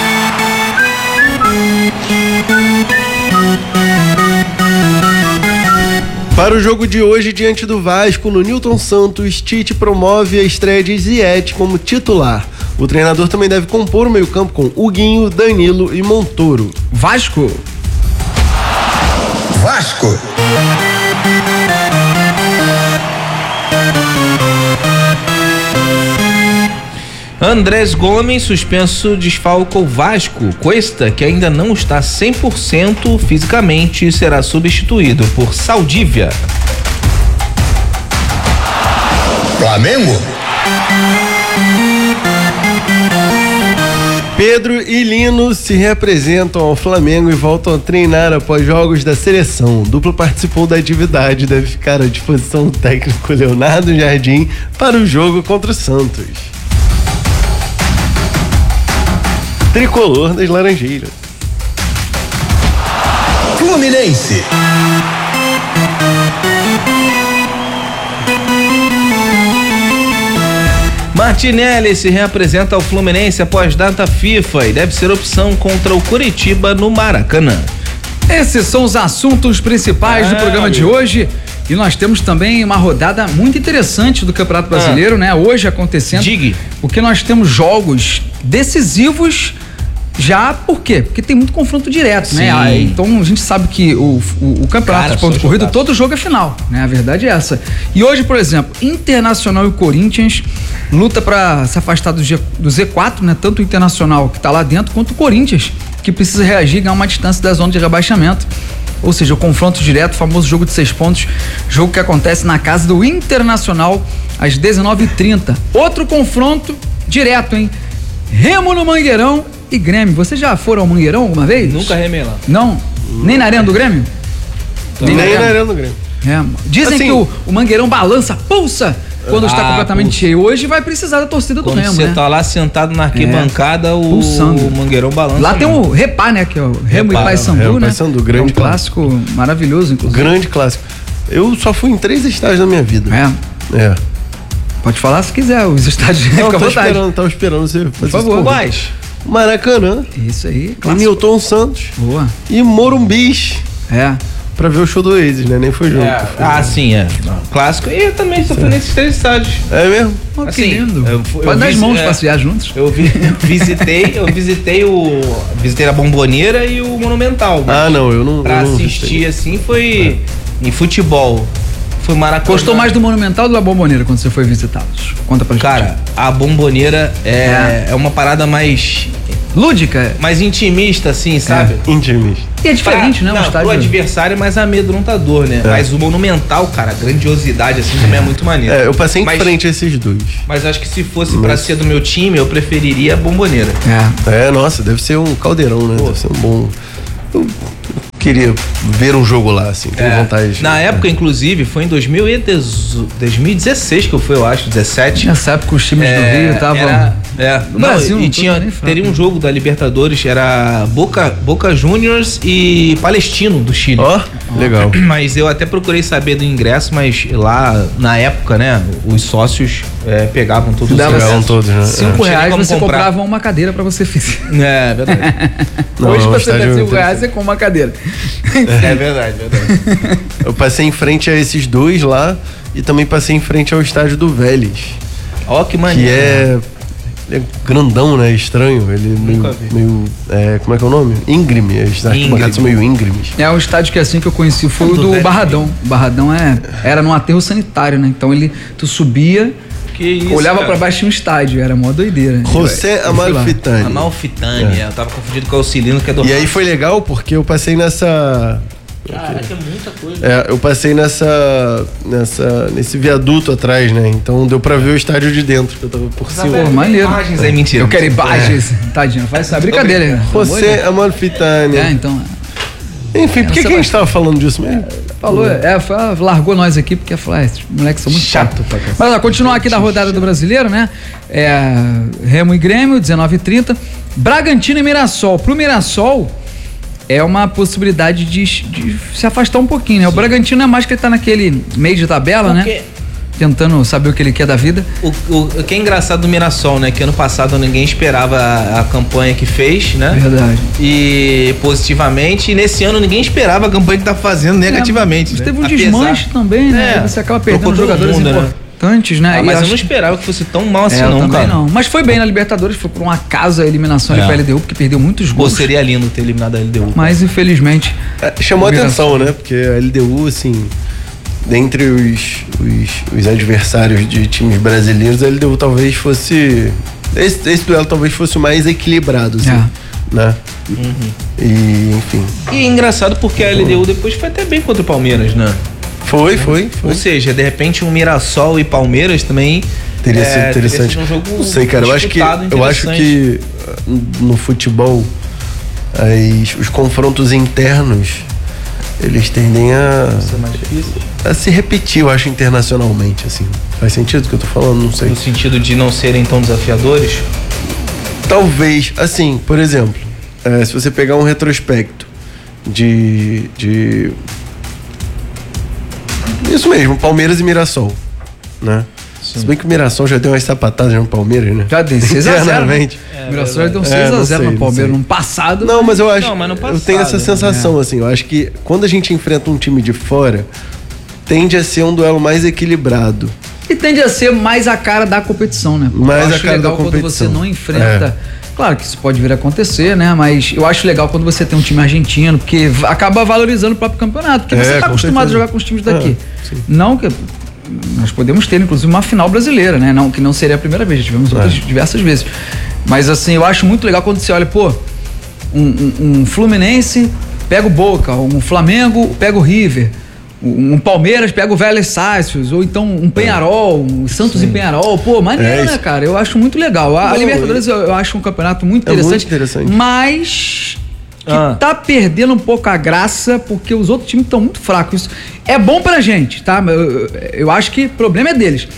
Para o jogo de hoje diante do Vasco, no Newton Santos, Tite promove a estreia de Ziyech como titular. O treinador também deve compor o meio-campo com Huguinho, Danilo e Montoro. Vasco. Vasco. Andrés Gomes, suspenso, desfalca o Vasco. Cuesta, que ainda não está cem por cento fisicamente, será substituído por Saldívia. Flamengo. Pedro e Lino se representam ao Flamengo e voltam a treinar após jogos da seleção. O duplo participou da atividade e deve ficar à disposição do técnico Leonardo Jardim para o jogo contra o Santos. Tricolor das Laranjeiras. Fluminense. Martinelli se reapresenta ao Fluminense após data FIFA e deve ser opção contra o Curitiba no Maracanã. Esses são os assuntos principais Ah, do programa de meu. hoje. E nós temos também uma rodada muito interessante do Campeonato Brasileiro, né? Hoje acontecendo. Digue. Porque nós temos jogos decisivos já, por quê? Porque tem muito confronto direto, né? Sim. Ah, então a gente sabe que o, o, o campeonato Cara, de ponto só corrido, jogaço. todo jogo é final, né? A verdade é essa. E hoje, por exemplo, Internacional e Corinthians luta pra se afastar do, G, do Z quatro, né? Tanto o Internacional que tá lá dentro, quanto o Corinthians, que precisa reagir e ganhar uma distância da zona de rebaixamento. Ou seja, o confronto direto, o famoso jogo de seis pontos, jogo que acontece na casa do Internacional às dezenove e trinta. Outro confronto direto, hein? Remo no Mangueirão e Grêmio. Vocês já foram ao Mangueirão alguma vez? Nunca remei lá. Não? Nem na arena do Grêmio? Nem na Arena do Grêmio. É, dizem Assim- que o, o Mangueirão balança, pulsa quando está Ah, completamente pulsa. cheio. Hoje vai precisar da torcida do Quando Remo, você né? tá lá sentado na arquibancada, o, Pulsando. o Mangueirão balança. Lá tem mesmo. o Repá, né? Que é o Remo Repá, e Paysandu, Remo e né? Paysandu, É grande um clássico maravilhoso, inclusive. Grande clássico. Eu só fui em três estádios da minha vida. É. É. Pode falar se quiser, os estádios. Não, Fica à tô vontade. esperando, tava esperando você fazer Por favor. isso. Quais? Maracanã, Isso aí, e clássico. Newton Santos Boa. e Morumbis. É. Pra ver o show do Oasis, né? Nem foi junto. É, ah, sim, é. Clássico. E eu também só fui nesses três estádios. É mesmo? Oh, que Assim, lindo. eu fu- eu Pode dar as vi- mãos é. pra passear juntos. Eu vi- visitei, eu visitei o. Visitei a Bomboneira e o Monumental. mas Ah, não, eu não. Pra eu não assistir visitei. assim foi em futebol. Foi Maracanã. Gostou mais do Monumental ou da Bomboneira quando você foi visitá-los? Conta pra gente. Cara, a Bomboneira é, é. uma parada mais. Lúdica. mais intimista, assim, sabe? Intimista. E é diferente, Pra- né? Um Não, estádio. pro adversário é mais amedrontador, né? É. Mas o Monumental, cara, a grandiosidade assim também é muito maneiro. É, eu passei em Mas- frente a esses dois. Mas acho que se fosse pra ser do meu time, eu preferiria a Bomboneira. É. É, nossa, deve ser um caldeirão, né? Deve ser um bom. Eu queria ver um jogo lá, assim, tenho É. vontade. Na época, inclusive, foi em dois mil e dezesseis que eu fui, eu acho, dezessete. Nessa época os times do É, Rio estavam. era- é, No não, Brasil, e não tô tinha, nem fraco. teria um jogo da Libertadores, era Boca, Boca Juniors e Palestino do Chile. Ó, legal. Mas eu até procurei saber do ingresso, mas lá na época, né, os sócios é, pegavam todos os Dava ingressos. Pegavam todos, né? Cinco Não tinha reais nem como você comprar. comprava uma cadeira pra você fazer. É, verdade. Não, Hoje é um você estádio dá cinco interessante. reais você compra uma cadeira. é verdade, verdade. Eu passei em frente a esses dois lá e também passei em frente ao estádio do Vélez, Ó, que que maneiro. é, é grandão, né? Estranho. Ele meio, Nunca vi. meio é, como é que é o nome? Íngreme. As arquibancadas são meio íngremes. É um estádio que assim que eu conheci foi o Do do velho. Barradão. O Barradão é, era num aterro sanitário, né? Então ele, tu subia, Que isso, olhava cara. pra baixo tinha um estádio, era mó doideira. José Eu- eu fui lá. Amalfitani. Amalfitani, é. eu tava confundido com o Auxilino, que é do E aí foi legal porque eu passei nessa. Caraca, é muita coisa. É, eu passei nessa, nessa. nesse viaduto atrás, né? Então deu pra ver o estádio de dentro, que eu tava por cima. Pô, maneiro. Imagens aí, mentira. Eu quero imagens. Tadinho, faz essa brincadeira, né? José Amalfitani. É, então. Enfim, por que, Você que a vai- gente tava falando disso mesmo? Falou, é, foi- largou nós aqui porque falou, ah, esses moleques são muito chato. Mas ó, continuar aqui da rodada do Brasileiro, né? É, Remo e Grêmio, dezenove e trinta. Bragantino e Mirassol. Pro Mirassol é uma possibilidade de, de se afastar um pouquinho, né? O Bragantino é mais que ele tá naquele meio de tabela, Porque- né? Tentando saber o que ele quer da vida. O, o, o que é engraçado do Mirassol, né? Que ano passado ninguém esperava a, a campanha que fez, né? Verdade. E positivamente. E nesse ano ninguém esperava a campanha que tá fazendo negativamente. Mas né? teve um Apesar- desmanche também, né? É, Você acaba perdendo trocou todo jogadores mundo, né? importantes, né? Ah, E mas eu acho não que- esperava que fosse tão mal assim, É, eu não, também cara. não. Mas foi bem na Libertadores, foi por um acaso a eliminação ali É. pra L D U, porque perdeu muitos Pô, gols. seria lindo ter eliminado a L D U. Mas infelizmente. É, chamou a Mirassol. atenção, né? Porque a L D U, assim, dentre os, os, os adversários de times brasileiros, a L D U talvez fosse. Esse, esse duelo talvez fosse o mais equilibrado, assim, É. né? E, enfim. E é engraçado porque a L D U depois foi até bem contra o Palmeiras, né? Foi, foi, foi. Ou seja, de repente um Mirassol e Palmeiras também Teria é, sido teria interessante. sido um jogo Não sei, cara. Eu acho que, disputado, eu acho interessante. que uh, no futebol as, os confrontos internos eles tendem a, Isso é mais difícil. a se repetir, eu acho, internacionalmente, assim. Faz sentido o que eu tô falando? Não sei. No sentido de não serem tão desafiadores. Talvez, assim, por exemplo, eh, se você pegar um retrospecto de, de. Isso mesmo, Palmeiras e Mirassol, né? Se bem que o Mirassol já deu umas sapatadas no Palmeiras, né? Já deu seis a zero. Internamente. O Mirassol deu um É, seis a não zero sei, no não Palmeiras sei. no passado. Não, mas eu acho. Não, mas no eu passado, tenho essa sensação, assim. Eu acho que quando a gente enfrenta um time de fora, tende a ser um duelo mais equilibrado. E tende a ser mais a cara da competição, né? Porque Mais eu a acho cara legal da quando competição. você não enfrenta. Claro que isso pode vir a acontecer, né? Mas eu acho legal quando você tem um time argentino, porque v- acaba valorizando o próprio campeonato. Porque É, você tá com acostumado certeza. a jogar com os times daqui. É, sim. Não que. Nós podemos ter, inclusive, uma final brasileira, né? Não, que não seria a primeira vez, já tivemos outras diversas vezes. Mas assim, eu acho muito legal quando você olha, pô, um, um- um Fluminense pega o Boca, um Flamengo pega o River, um, um Palmeiras pega o Vélez Sácios, ou então um Penharol, um Santos e Penharol. Pô, maneiro, É né, isso. cara? Eu acho muito legal. A, a Não, Libertadores eu, eu acho um campeonato muito É muito interessante, interessante. mas que Ah. tá perdendo um pouco a graça porque os outros times estão muito fracos. Isso é bom pra gente, tá? Eu, eu- eu acho que o problema é deles.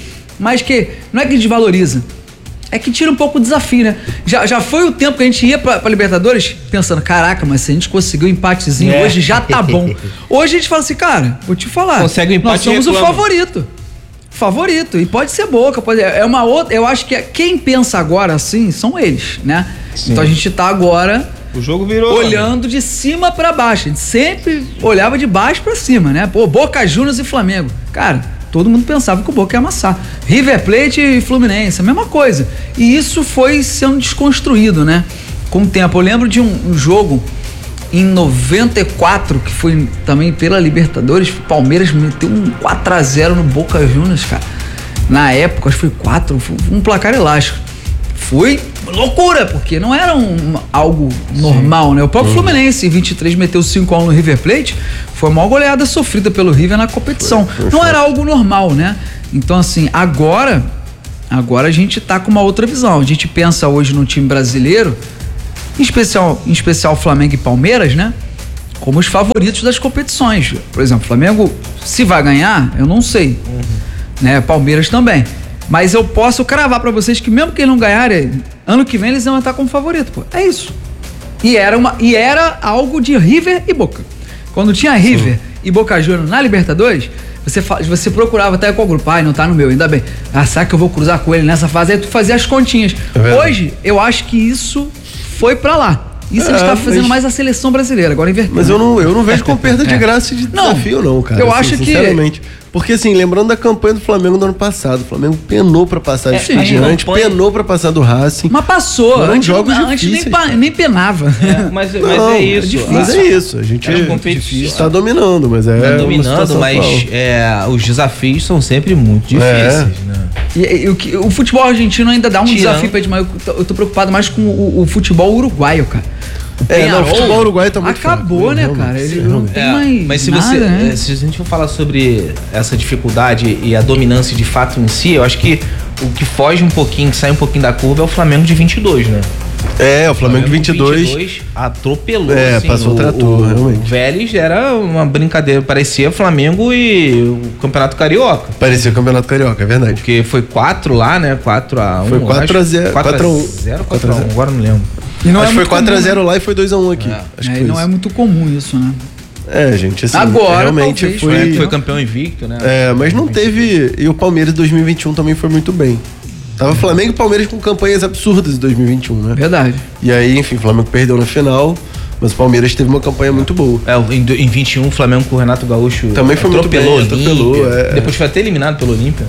mas que não é que desvaloriza, é que tira um pouco o desafio, né? Já, já foi o tempo que a gente ia pra, pra Libertadores pensando, caraca, mas se a gente conseguiu um empatezinho É. hoje já tá bom. Hoje a gente fala assim, cara, vou te falar, Consegue um empate nós somos e o reclama. favorito. Favorito, e pode ser Boca, pode, é uma outra, eu acho que quem pensa agora assim são eles, né? Sim. Então a gente tá agora O jogo virou. olhando de cima pra baixo, a gente sempre olhava de baixo pra cima, né? Pô, Boca Juniors e Flamengo, cara, todo mundo pensava que o Boca ia amassar. River Plate e Fluminense, a mesma coisa, e isso foi sendo desconstruído, né? Com o tempo, eu lembro de um, um jogo em noventa e quatro, que foi também pela Libertadores, o Palmeiras meteu um quatro a zero no Boca Juniors, cara. Na época, acho que foi quatro, foi um placar elástico. Foi loucura, porque não era um, algo normal, Sim. né? O próprio uhum. Fluminense, em vinte e três, meteu cinco a um no River Plate, foi uma goleada sofrida pelo River na competição. Foi, foi não era algo normal, né? Então, assim, agora, agora a gente tá com uma outra visão. A gente pensa hoje no time brasileiro, Em especial, em especial Flamengo e Palmeiras, né? Como os favoritos das competições. Por exemplo, Flamengo, se vai ganhar, eu não sei. Uhum. Né? Palmeiras também. Mas eu posso cravar pra vocês que mesmo que eles não ganharem, ano que vem eles vão estar como favorito, pô. É isso. E era, uma, e era algo de River e Boca. Quando tinha River Sim. e Boca Juniors na Libertadores, você, você procurava até qual grupo, ai, não tá no meu, ainda bem. Ah, será que eu vou cruzar com ele nessa fase? Aí tu fazia as continhas. É Hoje, eu acho que isso foi pra lá. Isso é, a gente tá fazendo mas... mais a seleção brasileira, agora invertendo. Mas eu não, eu não vejo com perda de graça e de não, desafio, não, cara. Eu assim, acho sinceramente. que... Porque, assim, lembrando da campanha do Flamengo do ano passado, o Flamengo penou pra passar de é, Estudiantes, campanha... penou pra passar do Racing. Mas passou. Eram antes, jogos antes difíceis. Nem, pa, nem penava. É, mas, não, mas é isso. É difícil. Mas é isso. A gente é está dominando, mas é. Tá dominando, mas é, os desafios são sempre muito difíceis, é. né? E, e, e, o, o futebol argentino ainda dá um Tirando. desafio pra Edmar. Eu, eu tô preocupado mais com o, o futebol uruguaio, cara. É, não, o futebol uruguaio tá muito Acabou, fraco, né, cara? Ele sim, não tem é, mais mas se nada, você, né? se a gente for falar sobre essa dificuldade e a dominância de fato em si, eu acho que o que foge um pouquinho, que sai um pouquinho da curva é o Flamengo de vinte e dois, né? É, o Flamengo, Flamengo de vinte e dois, vinte e dois atropelou. É, assim, passou o trator, realmente. O Vélez era uma brincadeira, parecia Flamengo e o Campeonato Carioca. Parecia o Campeonato Carioca, é verdade. Porque foi quatro lá, né? quatro a um. Foi quatro a zero, quatro a um. quatro a um, agora não lembro. E não Acho é que foi quatro a zero comum, lá e foi dois a um aqui. É. Acho é, que foi não isso. é muito comum isso, né? É, gente, assim, agora, realmente talvez, foi... Foi, foi campeão invicto, né? É, mas não teve... E o Palmeiras dois mil e vinte e um também foi muito bem. Tava Flamengo e Palmeiras com campanhas absurdas em dois mil e vinte e um, né? Verdade. E aí, enfim, o Flamengo perdeu na final, mas o Palmeiras teve uma campanha muito boa. É, em, em vinte e um, o Flamengo com o Renato Gaúcho também foi muito bem, atropelou, é. Depois foi até eliminado pelo Olímpia.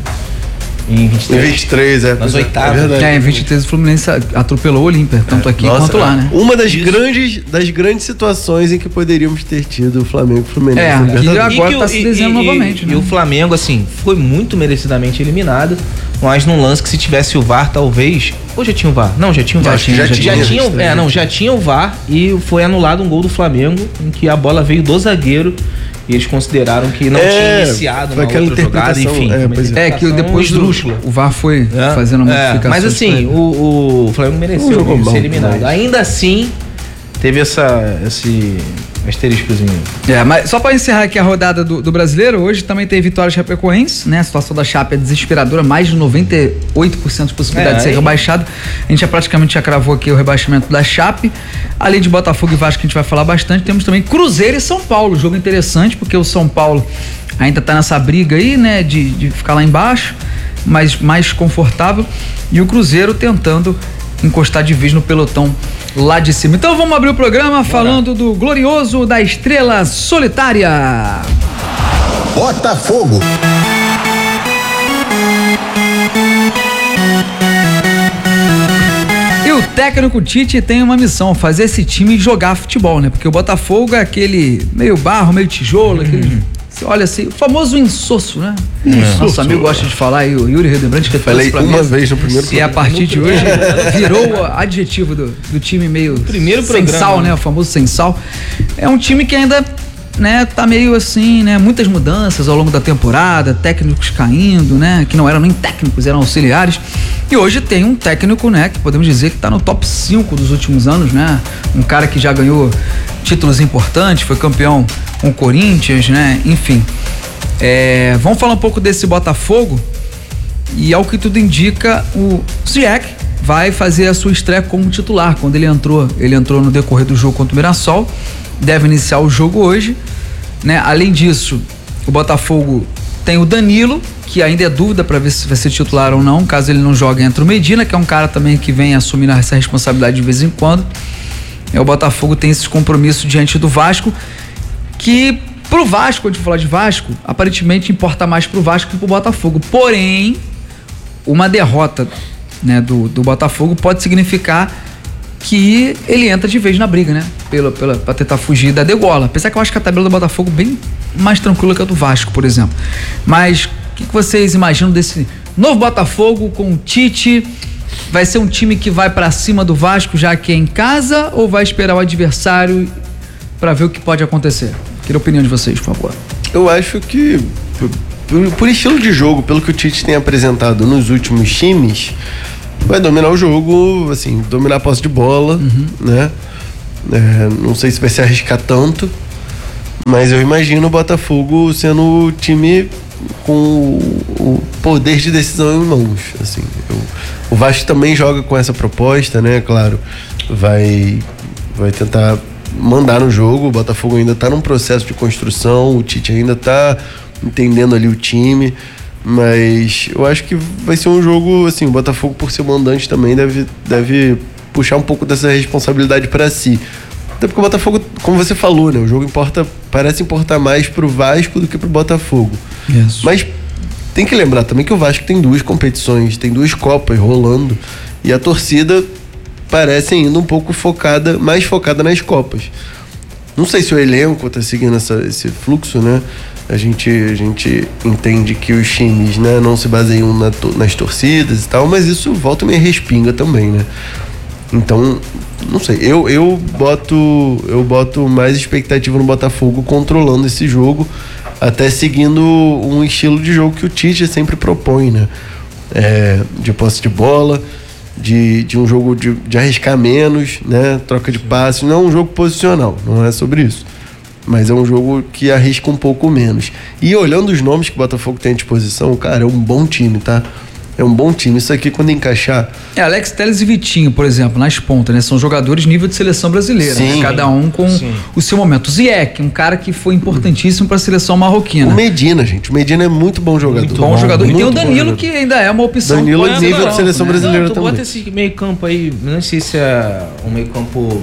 Em vinte e três. Em vinte e três, é. Nas oitavas. É, verdade. É, em vinte e três o Fluminense atropelou o Olímpia, tanto aqui Nossa, quanto lá, né? Uma das grandes, das grandes situações em que poderíamos ter tido o Flamengo e o Fluminense. É, e agora e tá o, se desenhando e, novamente, e, né? E o Flamengo, assim, foi muito merecidamente eliminado, mas num lance que se tivesse o V A R, talvez... Ou já tinha o V A R? Não, já tinha o V A R. Já tinha, já, já já tinha. tinha, tinha é, não, já tinha o V A R e foi anulado um gol do Flamengo, em que a bola veio do zagueiro e eles consideraram que não é, tinha iniciado na outra jogada, enfim. É, é que depois do, o V A R foi é, fazendo uma modificação. Mas assim, o, o Flamengo mereceu ser mal, eliminado. Mas... Ainda assim, teve essa, esse asteriscozinho. É, mas só para encerrar aqui a rodada do, do brasileiro, hoje também tem vitória Chapecoense, né? A situação da Chape é desesperadora, mais de noventa e oito por cento de possibilidade é, de ser aí. rebaixado. A gente já praticamente já cravou aqui o rebaixamento da Chape. Além de Botafogo e Vasco, que a gente vai falar bastante, temos também Cruzeiro e São Paulo. Jogo interessante, porque o São Paulo ainda tá nessa briga aí, né? De, de ficar lá embaixo, mas mais confortável. E o Cruzeiro tentando encostar de vez no pelotão lá de cima. Então vamos abrir o programa Bora. falando do glorioso da Estrela Solitária. Botafogo. E o técnico Tite tem uma missão, fazer esse time jogar futebol, né? Porque o Botafogo é aquele meio barro, meio tijolo, uhum. aquele... Você olha assim, o famoso insosso, né? Insosso. Nosso amigo gosta de falar aí, o Yuri Redembrandt, que falei pra uma mesa, vez no primeiro programa. E a partir de hoje virou o adjetivo do, do time meio primeiro sem programa, sal, né? O famoso sem sal. É um time que ainda, né, tá meio assim, né? Muitas mudanças ao longo da temporada, técnicos caindo, né? Que não eram nem técnicos, eram auxiliares. E hoje tem um técnico, né? Que podemos dizer que tá no top cinco dos últimos anos, né? Um cara que já ganhou títulos importantes, foi campeão com o Corinthians, né? Enfim. É, vamos falar um pouco desse Botafogo E ao que tudo indica, o Ziyech vai fazer a sua estreia como titular. Quando ele entrou, ele entrou no decorrer do jogo contra o Mirassol, deve iniciar o jogo hoje, né? Além disso, o Botafogo tem o Danilo, que ainda é dúvida para ver se vai ser titular ou não. Caso ele não jogue, entra o Medina, que é um cara também que vem assumindo essa responsabilidade de vez em quando. E o Botafogo tem esse compromisso diante do Vasco, que pro Vasco, quando a gente falar de Vasco, aparentemente importa mais pro Vasco que pro Botafogo. Porém, uma derrota, né, do, do Botafogo pode significar que ele entra de vez na briga, né? Pela, pela, pra tentar fugir da degola. Apesar que eu acho que a tabela do Botafogo é bem mais tranquila que a do Vasco, por exemplo. Mas o que, que vocês imaginam desse novo Botafogo com o Tite? Vai ser um time que vai pra cima do Vasco já que é em casa, ou vai esperar o adversário pra ver o que pode acontecer? Queria a opinião de vocês, por favor. Eu acho que por, por estilo de jogo, pelo que o Tite tem apresentado nos últimos times, vai dominar o jogo, assim, dominar a posse de bola, uhum. né? É, não sei se vai se arriscar tanto, mas eu imagino o Botafogo sendo o time com o poder de decisão em mãos, assim. Eu, o Vasco também joga com essa proposta, né? Claro, vai, vai tentar mandar no jogo. O Botafogo ainda tá num processo de construção, o Tite ainda tá entendendo ali o time, mas eu acho que vai ser um jogo, assim, o Botafogo, por ser mandante, também deve, deve puxar um pouco dessa responsabilidade para si. Até porque o Botafogo, como você falou, né, o jogo importa, parece importar mais pro Vasco do que pro Botafogo. Isso. Mas tem que lembrar também que o Vasco tem duas competições, tem duas Copas rolando, e a torcida parece ainda um pouco focada, mais focada nas Copas. Não sei se o elenco tá seguindo essa, esse fluxo, né? A gente, a gente entende que os times, né, não se baseiam na, nas torcidas e tal, mas isso volta e me respinga também, né? Então, não sei, eu, eu, boto, eu boto mais expectativa no Botafogo controlando esse jogo, até seguindo um estilo de jogo que o Tite sempre propõe, né? É, de posse de bola, de, de um jogo de, de arriscar menos, né? Troca de passes, não é um jogo posicional, não é sobre isso. Mas é um jogo que arrisca um pouco menos. E olhando os nomes que o Botafogo tem à disposição, cara, é um bom time, tá? É um bom time. Isso aqui, quando encaixar... É, Alex Telles e Vitinho, por exemplo, nas pontas, né? São jogadores nível de seleção brasileira, né? Cada um com Sim. o seu momento. O Ziyech, um cara que foi importantíssimo para a seleção marroquina. O Medina, gente. O Medina é muito bom jogador. Muito bom, bom jogador. E tem o Danilo, que ainda é uma opção. Danilo é nível de seleção né? brasileira não, tu também. Bota esse meio campo aí, não sei se é um meio campo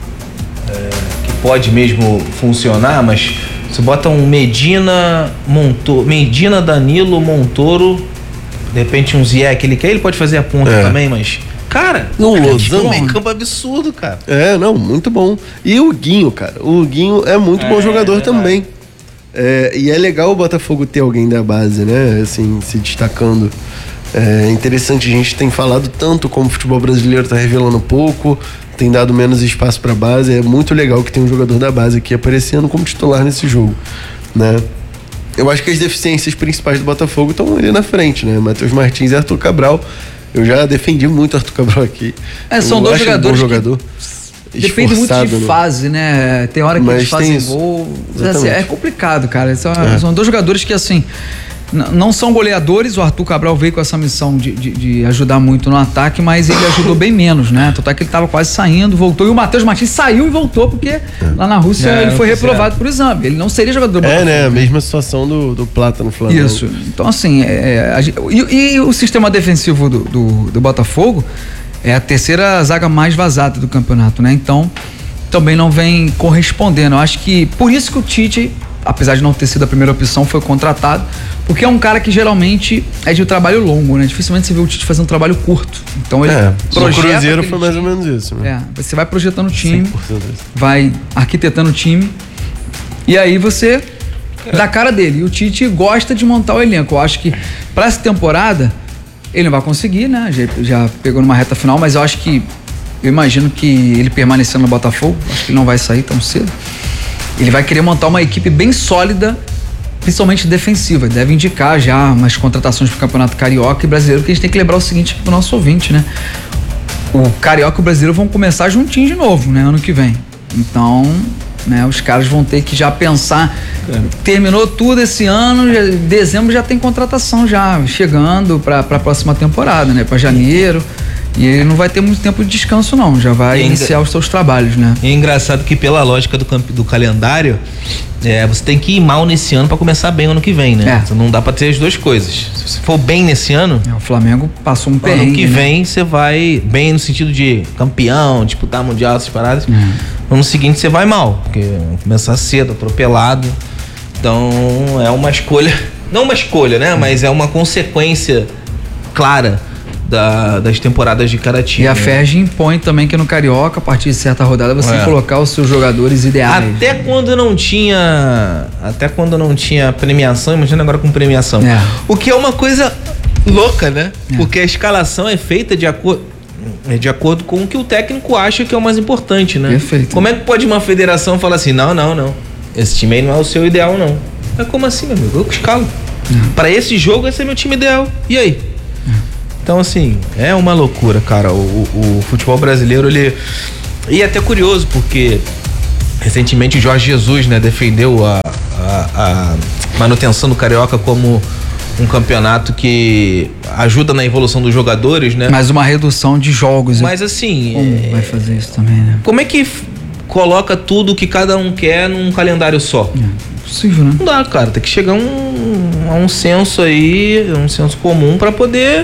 é, que pode mesmo funcionar, mas você bota um Medina, Montoro, Medina, Danilo, Montoro, de repente um Ziyech, ele quer, ele pode fazer a ponta é. também, mas... Cara, no Lozão, um meio campo absurdo, cara. É, não, muito bom. E o Guinho, cara, o Guinho é muito é, bom jogador é também. É, e é legal o Botafogo ter alguém da base, né, assim, se destacando. É interessante, a gente tem falado tanto como o futebol brasileiro tá revelando pouco, tem dado menos espaço pra base, é muito legal que tem um jogador da base aqui aparecendo como titular nesse jogo, né. Eu acho que as deficiências principais do Botafogo estão ali na frente, né? Matheus Martins e Arthur Cabral. Eu já defendi muito Arthur Cabral aqui. É, são eu dois jogadores um jogador que depende muito de né? fase, né? Tem hora que Mas eles fazem gol. Assim, é complicado, cara. São, é. são dois jogadores que, assim, não são goleadores. O Arthur Cabral veio com essa missão de, de, de ajudar muito no ataque, mas ele ajudou bem menos, né? Tanto é que ele tava quase saindo, voltou. E o Matheus Martins saiu e voltou, porque é. lá na Rússia é, ele foi reprovado é. por exame. Ele não seria jogador do É, né? A mesma situação do, do Plata no Flamengo. Isso. Então, assim, é, a, e, e o sistema defensivo do, do, do Botafogo é a terceira zaga mais vazada do campeonato, né? Então, também não vem correspondendo. Eu acho que, por isso que o Tite, apesar de não ter sido a primeira opção, foi contratado, porque é um cara que geralmente é de um trabalho longo, né? Dificilmente você vê o Tite fazendo um trabalho curto. Então ele é, projeta. O Cruzeiro foi mais ou menos isso, né? É, você vai projetando o time, vai arquitetando o time, e aí você dá a cara dele. E o Tite gosta de montar o elenco. Eu acho que pra essa temporada ele não vai conseguir, né? Já, já pegou numa reta final, mas eu acho que, eu imagino que ele permanecendo no Botafogo, acho que ele não vai sair tão cedo. Ele vai querer montar uma equipe bem sólida, principalmente defensiva. Deve indicar já umas contratações pro Campeonato Carioca e Brasileiro, que a gente tem que lembrar o seguinte pro nosso ouvinte, né? O Carioca e o Brasileiro vão começar juntinho de novo, né? Ano que vem. Então, né? Os caras vão ter que já pensar Terminou tudo esse ano, já, dezembro já tem contratação já, chegando para a próxima temporada, né? Para janeiro. E ele não vai ter muito tempo de descanso, não. Já vai E iniciar engra- os seus trabalhos, né? E é engraçado que pela lógica do, camp- do calendário, é, você tem que ir mal nesse ano pra começar bem ano que vem, né? É. Não dá pra ter as duas coisas. Se você for bem nesse ano, É, o Flamengo passou um perrengue. ano que né? vem você vai bem no sentido de campeão, disputar mundial, essas paradas. É. Ano seguinte você vai mal, porque vai começar cedo, atropelado. Então é uma escolha, não uma escolha, né? Mas é uma consequência clara da- das temporadas de cada time. E a né? F E R J impõe também que no Carioca, a partir de certa rodada, você É. tem que colocar os seus jogadores ideais. Até quando não tinha. Até quando não tinha premiação, imagina agora com premiação. É. O que é uma coisa louca, né? Porque a escalação é feita de acordo. De acordo com o que o técnico acha que é o mais importante, né? Perfeito. Como é que pode uma federação falar assim, não, não, não. Esse time aí não é o seu ideal, não. Mas como assim, meu amigo? Eu que escalo. Pra esse jogo, esse é meu time ideal. E aí? Então, assim, é uma loucura, cara. O, o- o futebol brasileiro, ele. E é até curioso, porque recentemente o Jorge Jesus, né, defendeu a, a- a manutenção do Carioca como um campeonato que ajuda na evolução dos jogadores, né? Mas uma redução de jogos. Mas assim, Como é- vai fazer isso também, né? como é que f- coloca tudo que cada um quer num calendário só? Possível, né? Não dá, cara. Tem que chegar um, a um senso aí, um senso comum pra poder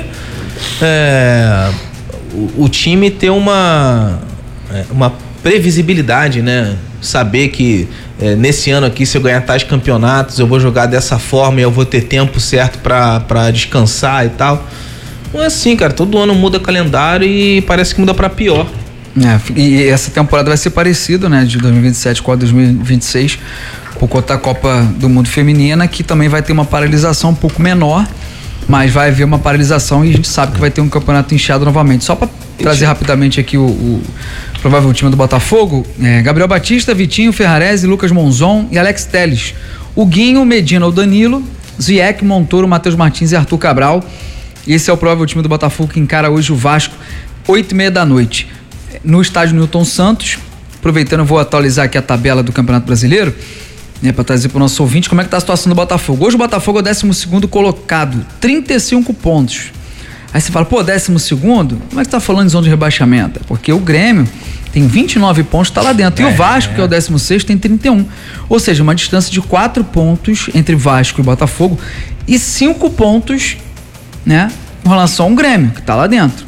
é, o, o time ter uma, é, uma previsibilidade, né? Saber que é, nesse ano aqui, se eu ganhar tais campeonatos, eu vou jogar dessa forma e eu vou ter tempo certo pra, pra descansar e tal. Não é assim, cara. Todo ano muda calendário e parece que muda pra pior. É, e essa temporada vai ser parecida, né? De dois mil e vinte e sete com a dois mil e vinte e seis, por conta da Copa do Mundo Feminina, que também vai ter uma paralisação um pouco menor, mas vai haver uma paralisação e a gente sabe que vai ter um campeonato inchado novamente. Só para trazer rapidamente aqui o, o provável time do Botafogo, é, Gabriel Batista, Vitinho, Ferrarese, Lucas Monzon e Alex Telles. O Guinho, Medina, o Danilo, Zieck, Montoro, Matheus Martins e Arthur Cabral. Esse é o provável time do Botafogo que encara hoje o Vasco, oito e meia da noite. No estádio Newton Santos. Aproveitando, eu vou atualizar aqui a tabela do Campeonato Brasileiro, né, para trazer para o nosso ouvinte como é que tá a situação do Botafogo. Hoje o Botafogo é o décimo segundo colocado, trinta e cinco pontos. Aí você fala, pô, décimo segundo? Como é que tá falando de zona de rebaixamento? Porque o Grêmio tem vinte e nove pontos, tá lá dentro. E É, o Vasco, é. que é o décimo sexto, tem trinta e um. Ou seja, uma distância de quatro pontos entre Vasco e Botafogo e cinco pontos, né, em relação ao Grêmio, que tá lá dentro.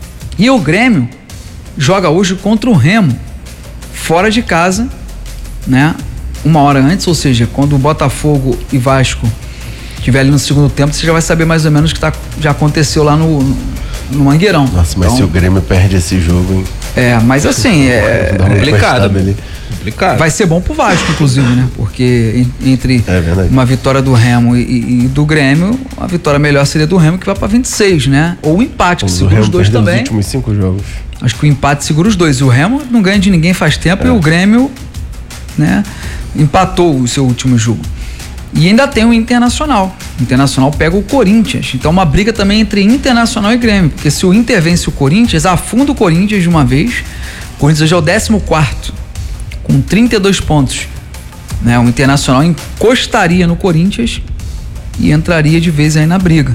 E o Grêmio joga hoje contra o Remo, fora de casa, né? Uma hora antes, ou seja, quando o Botafogo e Vasco estiver ali no segundo tempo, você já vai saber mais ou menos o que tá, já aconteceu lá no, no Mangueirão. Nossa, mas Então, se o Grêmio perde esse jogo, hein? É, mas assim, é, Dá uma complicado. encostada ali. Complicado. vai ser bom pro Vasco, inclusive, né? Porque en- entre É verdade. uma vitória do Remo e, e- e do Grêmio, a vitória melhor seria do Remo, que vai pra vinte e seis, né? Ou o empate, que O segura os Remo dois perdeu os também. últimos cinco jogos. Acho que o empate segura os dois. O Remo não ganha de ninguém faz tempo e o Grêmio, né, empatou o seu último jogo. E ainda tem o Internacional. O Internacional pega o Corinthians. Então uma briga também entre Internacional e Grêmio. Porque se o Inter vence o Corinthians, afunda o Corinthians de uma vez. O Corinthians hoje é o décimo quarto, com trinta e dois pontos. Né? O Internacional encostaria no Corinthians e entraria de vez aí na briga.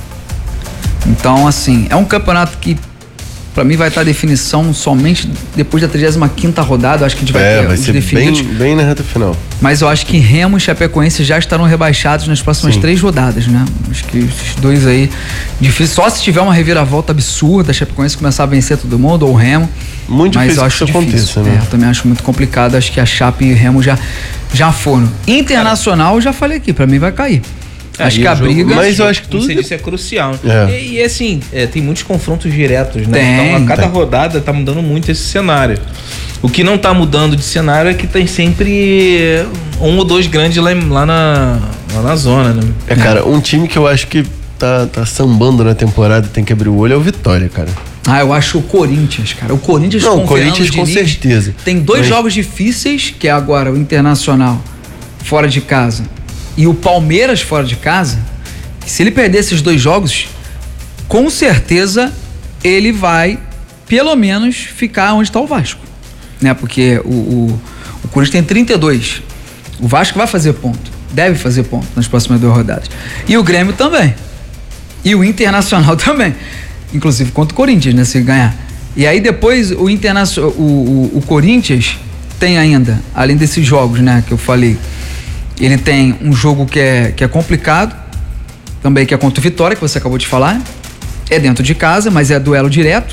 Então, assim, é um campeonato que pra mim vai estar a definição somente depois da trigésima quinta rodada. Acho que a gente vai É, ter vai os ser definidos. bem, bem na reta final. Mas eu acho que Remo e Chapecoense já estarão rebaixados nas próximas Sim. três rodadas, né? Acho que esses dois aí, difícil. Só se tiver uma reviravolta absurda, a Chapecoense começar a vencer todo mundo, ou o Remo. Muito Mas difícil eu que acho isso difícil. aconteça, né? É, eu também acho muito complicado. Acho que a Chape e Remo já, já foram. Internacional, eu já falei aqui, pra mim vai cair. Acho É, e que o a jogo- briga. Mas eu acho que Como tudo. você disse, é crucial. É. E, e, assim, é, tem muitos confrontos diretos, né? Tem, então a cada tem. rodada tá mudando muito esse cenário. O que não tá mudando de cenário é que tem sempre um ou dois grandes lá, em- lá, na, lá na zona, né? É, cara, um time que eu acho que tá, tá sambando na temporada e tem que abrir o olho é o Vitória, cara. Ah, eu acho o Corinthians, cara. O Corinthians Não, com o Corinthians Fernando com Diniz certeza. Tem dois Mas- jogos difíceis, que é agora o Internacional fora de casa e o Palmeiras fora de casa. Que se ele perder esses dois jogos, com certeza ele vai, pelo menos, ficar onde está o Vasco. Né? Porque o, o, o Corinthians tem trinta e dois. O Vasco vai fazer ponto, deve fazer ponto nas próximas duas rodadas. E o Grêmio também. E o Internacional também. Inclusive contra o Corinthians, né? Se ganhar. E aí depois o Internacional, o, o, o Corinthians tem ainda, além desses jogos, né, que eu falei, ele tem um jogo que é, que é complicado, também que é contra o Vitória, que você acabou de falar. É dentro de casa, mas é duelo direto.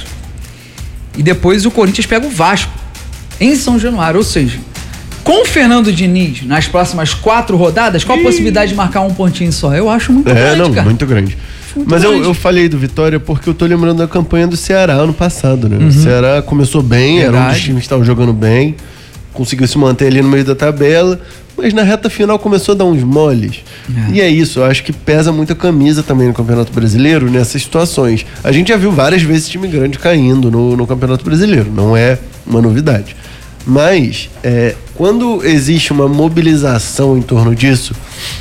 E depois o Corinthians pega o Vasco em São Januário, ou seja, com o Fernando Diniz nas próximas quatro rodadas, qual a possibilidade de marcar um pontinho só? Eu acho muito é, grande, não, cara. muito grande. Muito Mas grande. eu, eu falei do Vitória porque eu tô lembrando da campanha do Ceará ano passado, né? Uhum. O Ceará começou bem, Verdade. era um dos times que estavam jogando bem, conseguiu se manter ali no meio da tabela, mas na reta final começou a dar uns moles. É. E é isso, eu acho que pesa muito a camisa também no Campeonato Brasileiro nessas situações. A gente já viu várias vezes time grande caindo no, no Campeonato Brasileiro, não é uma novidade. Mas, é, quando existe uma mobilização em torno disso,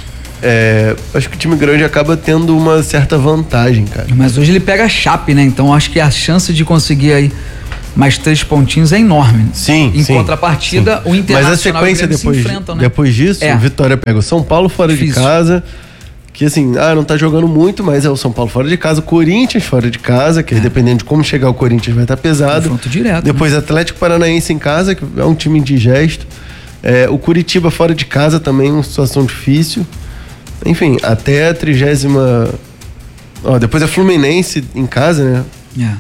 é, acho que o time grande acaba tendo uma certa vantagem, cara. Mas hoje ele pega a Chape, né? Então acho que a chance de conseguir aí mais três pontinhos é enorme. Sim, Em sim, contrapartida, sim. o Internacional Mas a sequência e o Grêmio depois, se enfrentam, né? depois disso, É. o Vitória pega o São Paulo fora Difícil. de casa, que assim, ah, não tá jogando muito, mas é o São Paulo fora de casa, o Corinthians fora de casa, que é. dependendo de como chegar o Corinthians vai estar pesado. Confronto direto. Depois né? Atlético Paranaense em casa, que é um time indigesto. É, o Curitiba fora de casa também, uma situação difícil. Enfim, até a trigésima... Ó, depois é Fluminense em casa, né? É.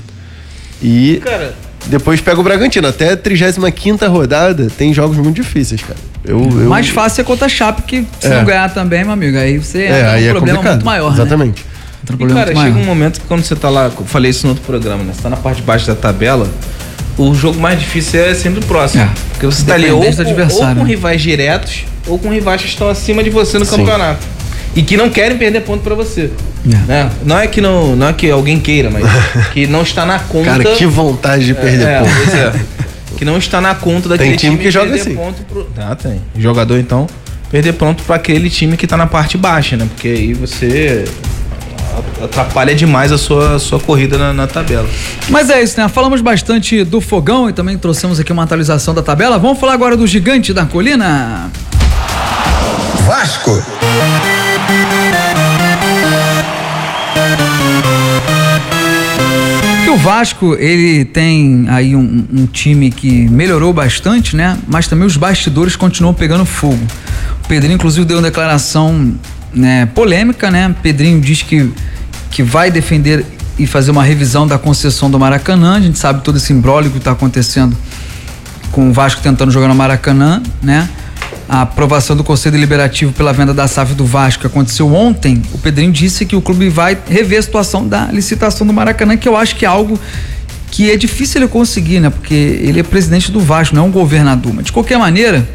E Cara, depois pega o Bragantino. Até a trigésima quinta rodada tem jogos muito difíceis, cara. Eu, eu... Mais fácil é contra a Chape, que se É. não ganhar também, meu amigo, aí você É, entra aí num é problema complicado. muito maior, Exatamente. né? Entra um e problema cara, muito chega maior. um momento que quando você tá lá, eu falei isso no outro programa, né? Você tá na parte de baixo da tabela, o jogo mais difícil é sempre o próximo. É. Porque você tá ali ou, Independente do com- ou adversário, com né? rivais diretos, ou com rivais que estão acima de você no Sim. campeonato. E que não querem perder ponto pra você. É. Né? Não é que não, não é que alguém queira, mas que não está na conta. Cara, que vontade de perder é, ponto. pois é. Que não está na conta daquele Tem time que joga perder assim. ponto pro... Ah, tem. Jogador, então, perder ponto para aquele time que tá na parte baixa, né? Porque aí você atrapalha demais a sua, a sua corrida na, na tabela. Mas é isso, né? Falamos bastante do Fogão e também trouxemos aqui uma atualização da tabela. Vamos falar agora do Gigante da Colina. Vasco. Que o Vasco, ele tem aí um, um time que melhorou bastante, né? Mas também os bastidores continuam pegando fogo. O Pedrinho, inclusive, deu uma declaração, né, polêmica, né? Pedrinho diz que, que vai defender e fazer uma revisão da concessão do Maracanã. A gente sabe todo esse imbróglio que está acontecendo com o Vasco tentando jogar no Maracanã, né? A aprovação do Conselho Deliberativo pela venda da S A F do Vasco que aconteceu ontem. O Pedrinho disse que o clube vai rever a situação da licitação do Maracanã, que eu acho que é algo que é difícil ele conseguir, né? Porque ele é presidente do Vasco, não é um governador. Mas de qualquer maneira,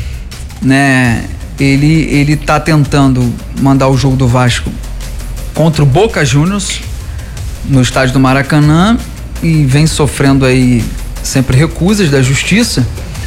né? Ele, ele tá tentando mandar o jogo do Vasco contra o Boca Juniors no estádio do Maracanã e vem sofrendo aí sempre recusas da justiça.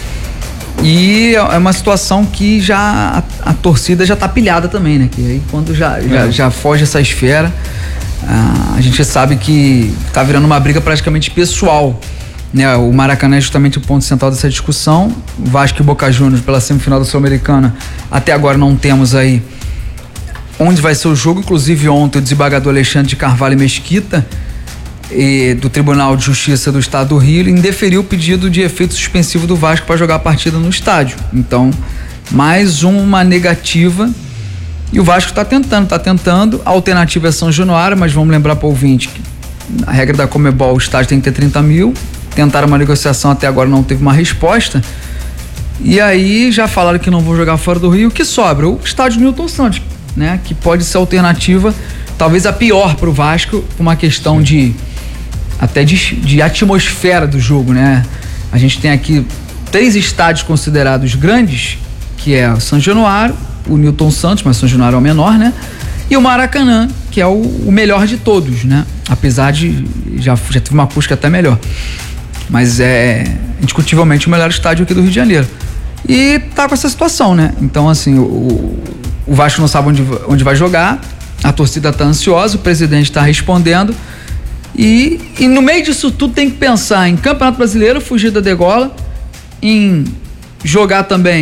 E é uma situação que já a, a torcida já tá pilhada também, né? Que aí quando já, já, É. já foge essa esfera, ah, a gente sabe que tá virando uma briga praticamente pessoal, né? O Maracanã é justamente o ponto central dessa discussão. Vasco e Boca Juniors pela semifinal da Sul-Americana, até agora não temos aí onde vai ser o jogo. Inclusive ontem o desembargador Alexandre de Carvalho Mesquita, E, do Tribunal de Justiça do Estado do Rio, ele indeferiu o pedido de efeito suspensivo do Vasco para jogar a partida no estádio. Então, mais uma negativa. E o Vasco está tentando, está tentando. A alternativa é São Januário, mas vamos lembrar para o ouvinte que a regra da Conmebol, o estádio tem que ter trinta mil. Tentaram uma negociação, até agora não teve uma resposta. E aí já falaram que não vão jogar fora do Rio. O que sobra? O estádio Newton Santos, né? Que pode ser a alternativa, talvez a pior para o Vasco, por uma questão de até de, de atmosfera do jogo, né? A gente tem aqui três estádios considerados grandes, que é o São Januário, o Newton Santos, mas São Januário é o menor, né? E o Maracanã, que é o, o melhor de todos, né? Apesar de já, já teve uma acústica até melhor. Mas é indiscutivelmente o melhor estádio aqui do Rio de Janeiro. E tá com essa situação, né? Então, assim, o, o Vasco não sabe onde, onde vai jogar, a torcida tá ansiosa, o presidente tá respondendo. E, e no meio disso tudo tem que pensar em Campeonato Brasileiro, fugir da degola, em jogar também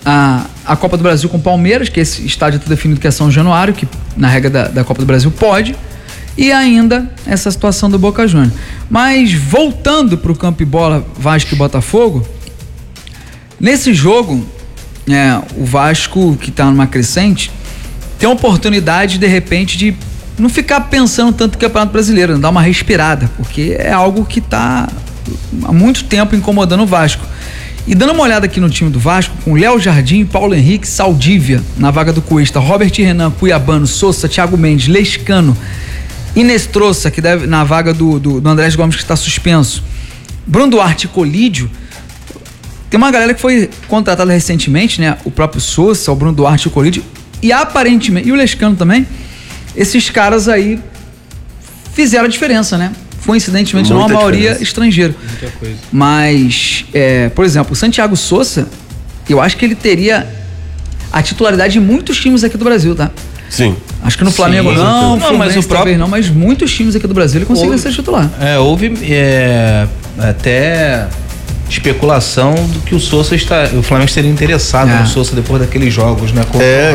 a, a Copa do Brasil com o Palmeiras, que esse estádio está definido que é São Januário, que na regra da, da Copa do Brasil pode, e ainda essa situação do Boca Juniors. Mas voltando para o campo e bola Vasco e Botafogo, nesse jogo, é, o Vasco, que está numa crescente, tem a oportunidade, de repente, de não ficar pensando tanto no Campeonato Brasileiro, né? Dar uma respirada, porque é algo que está há muito tempo incomodando o Vasco. E dando uma olhada aqui no time do Vasco, com Léo Jardim, Paulo Henrique, Saldívia na vaga do Cuesta, Robert Renan, Cuiabano, Sousa, Thiago Mendes, Lescano, Inestrosa, que deve na vaga do, do, do Andrés Gomes, que está suspenso, Bruno Duarte e Colídio. Tem uma galera que foi contratada recentemente, né? O próprio Sousa, o Bruno Duarte e o Colídio, e aparentemente, e o Lescano também, esses caras aí fizeram a diferença, né? Coincidentemente, não a maioria diferença. Estrangeiro. Muita coisa. Mas, é, por exemplo, o Santiago Sousa, eu acho que ele teria a titularidade de muitos times aqui do Brasil, tá? Sim. Acho que no Flamengo Sim, não, não, mas o próprio não, mas muitos times aqui do Brasil ele conseguiu ser titular. É, houve é, até especulação do que o Sousa está, o Flamengo estaria interessado é. no Sousa depois daqueles jogos, né? É.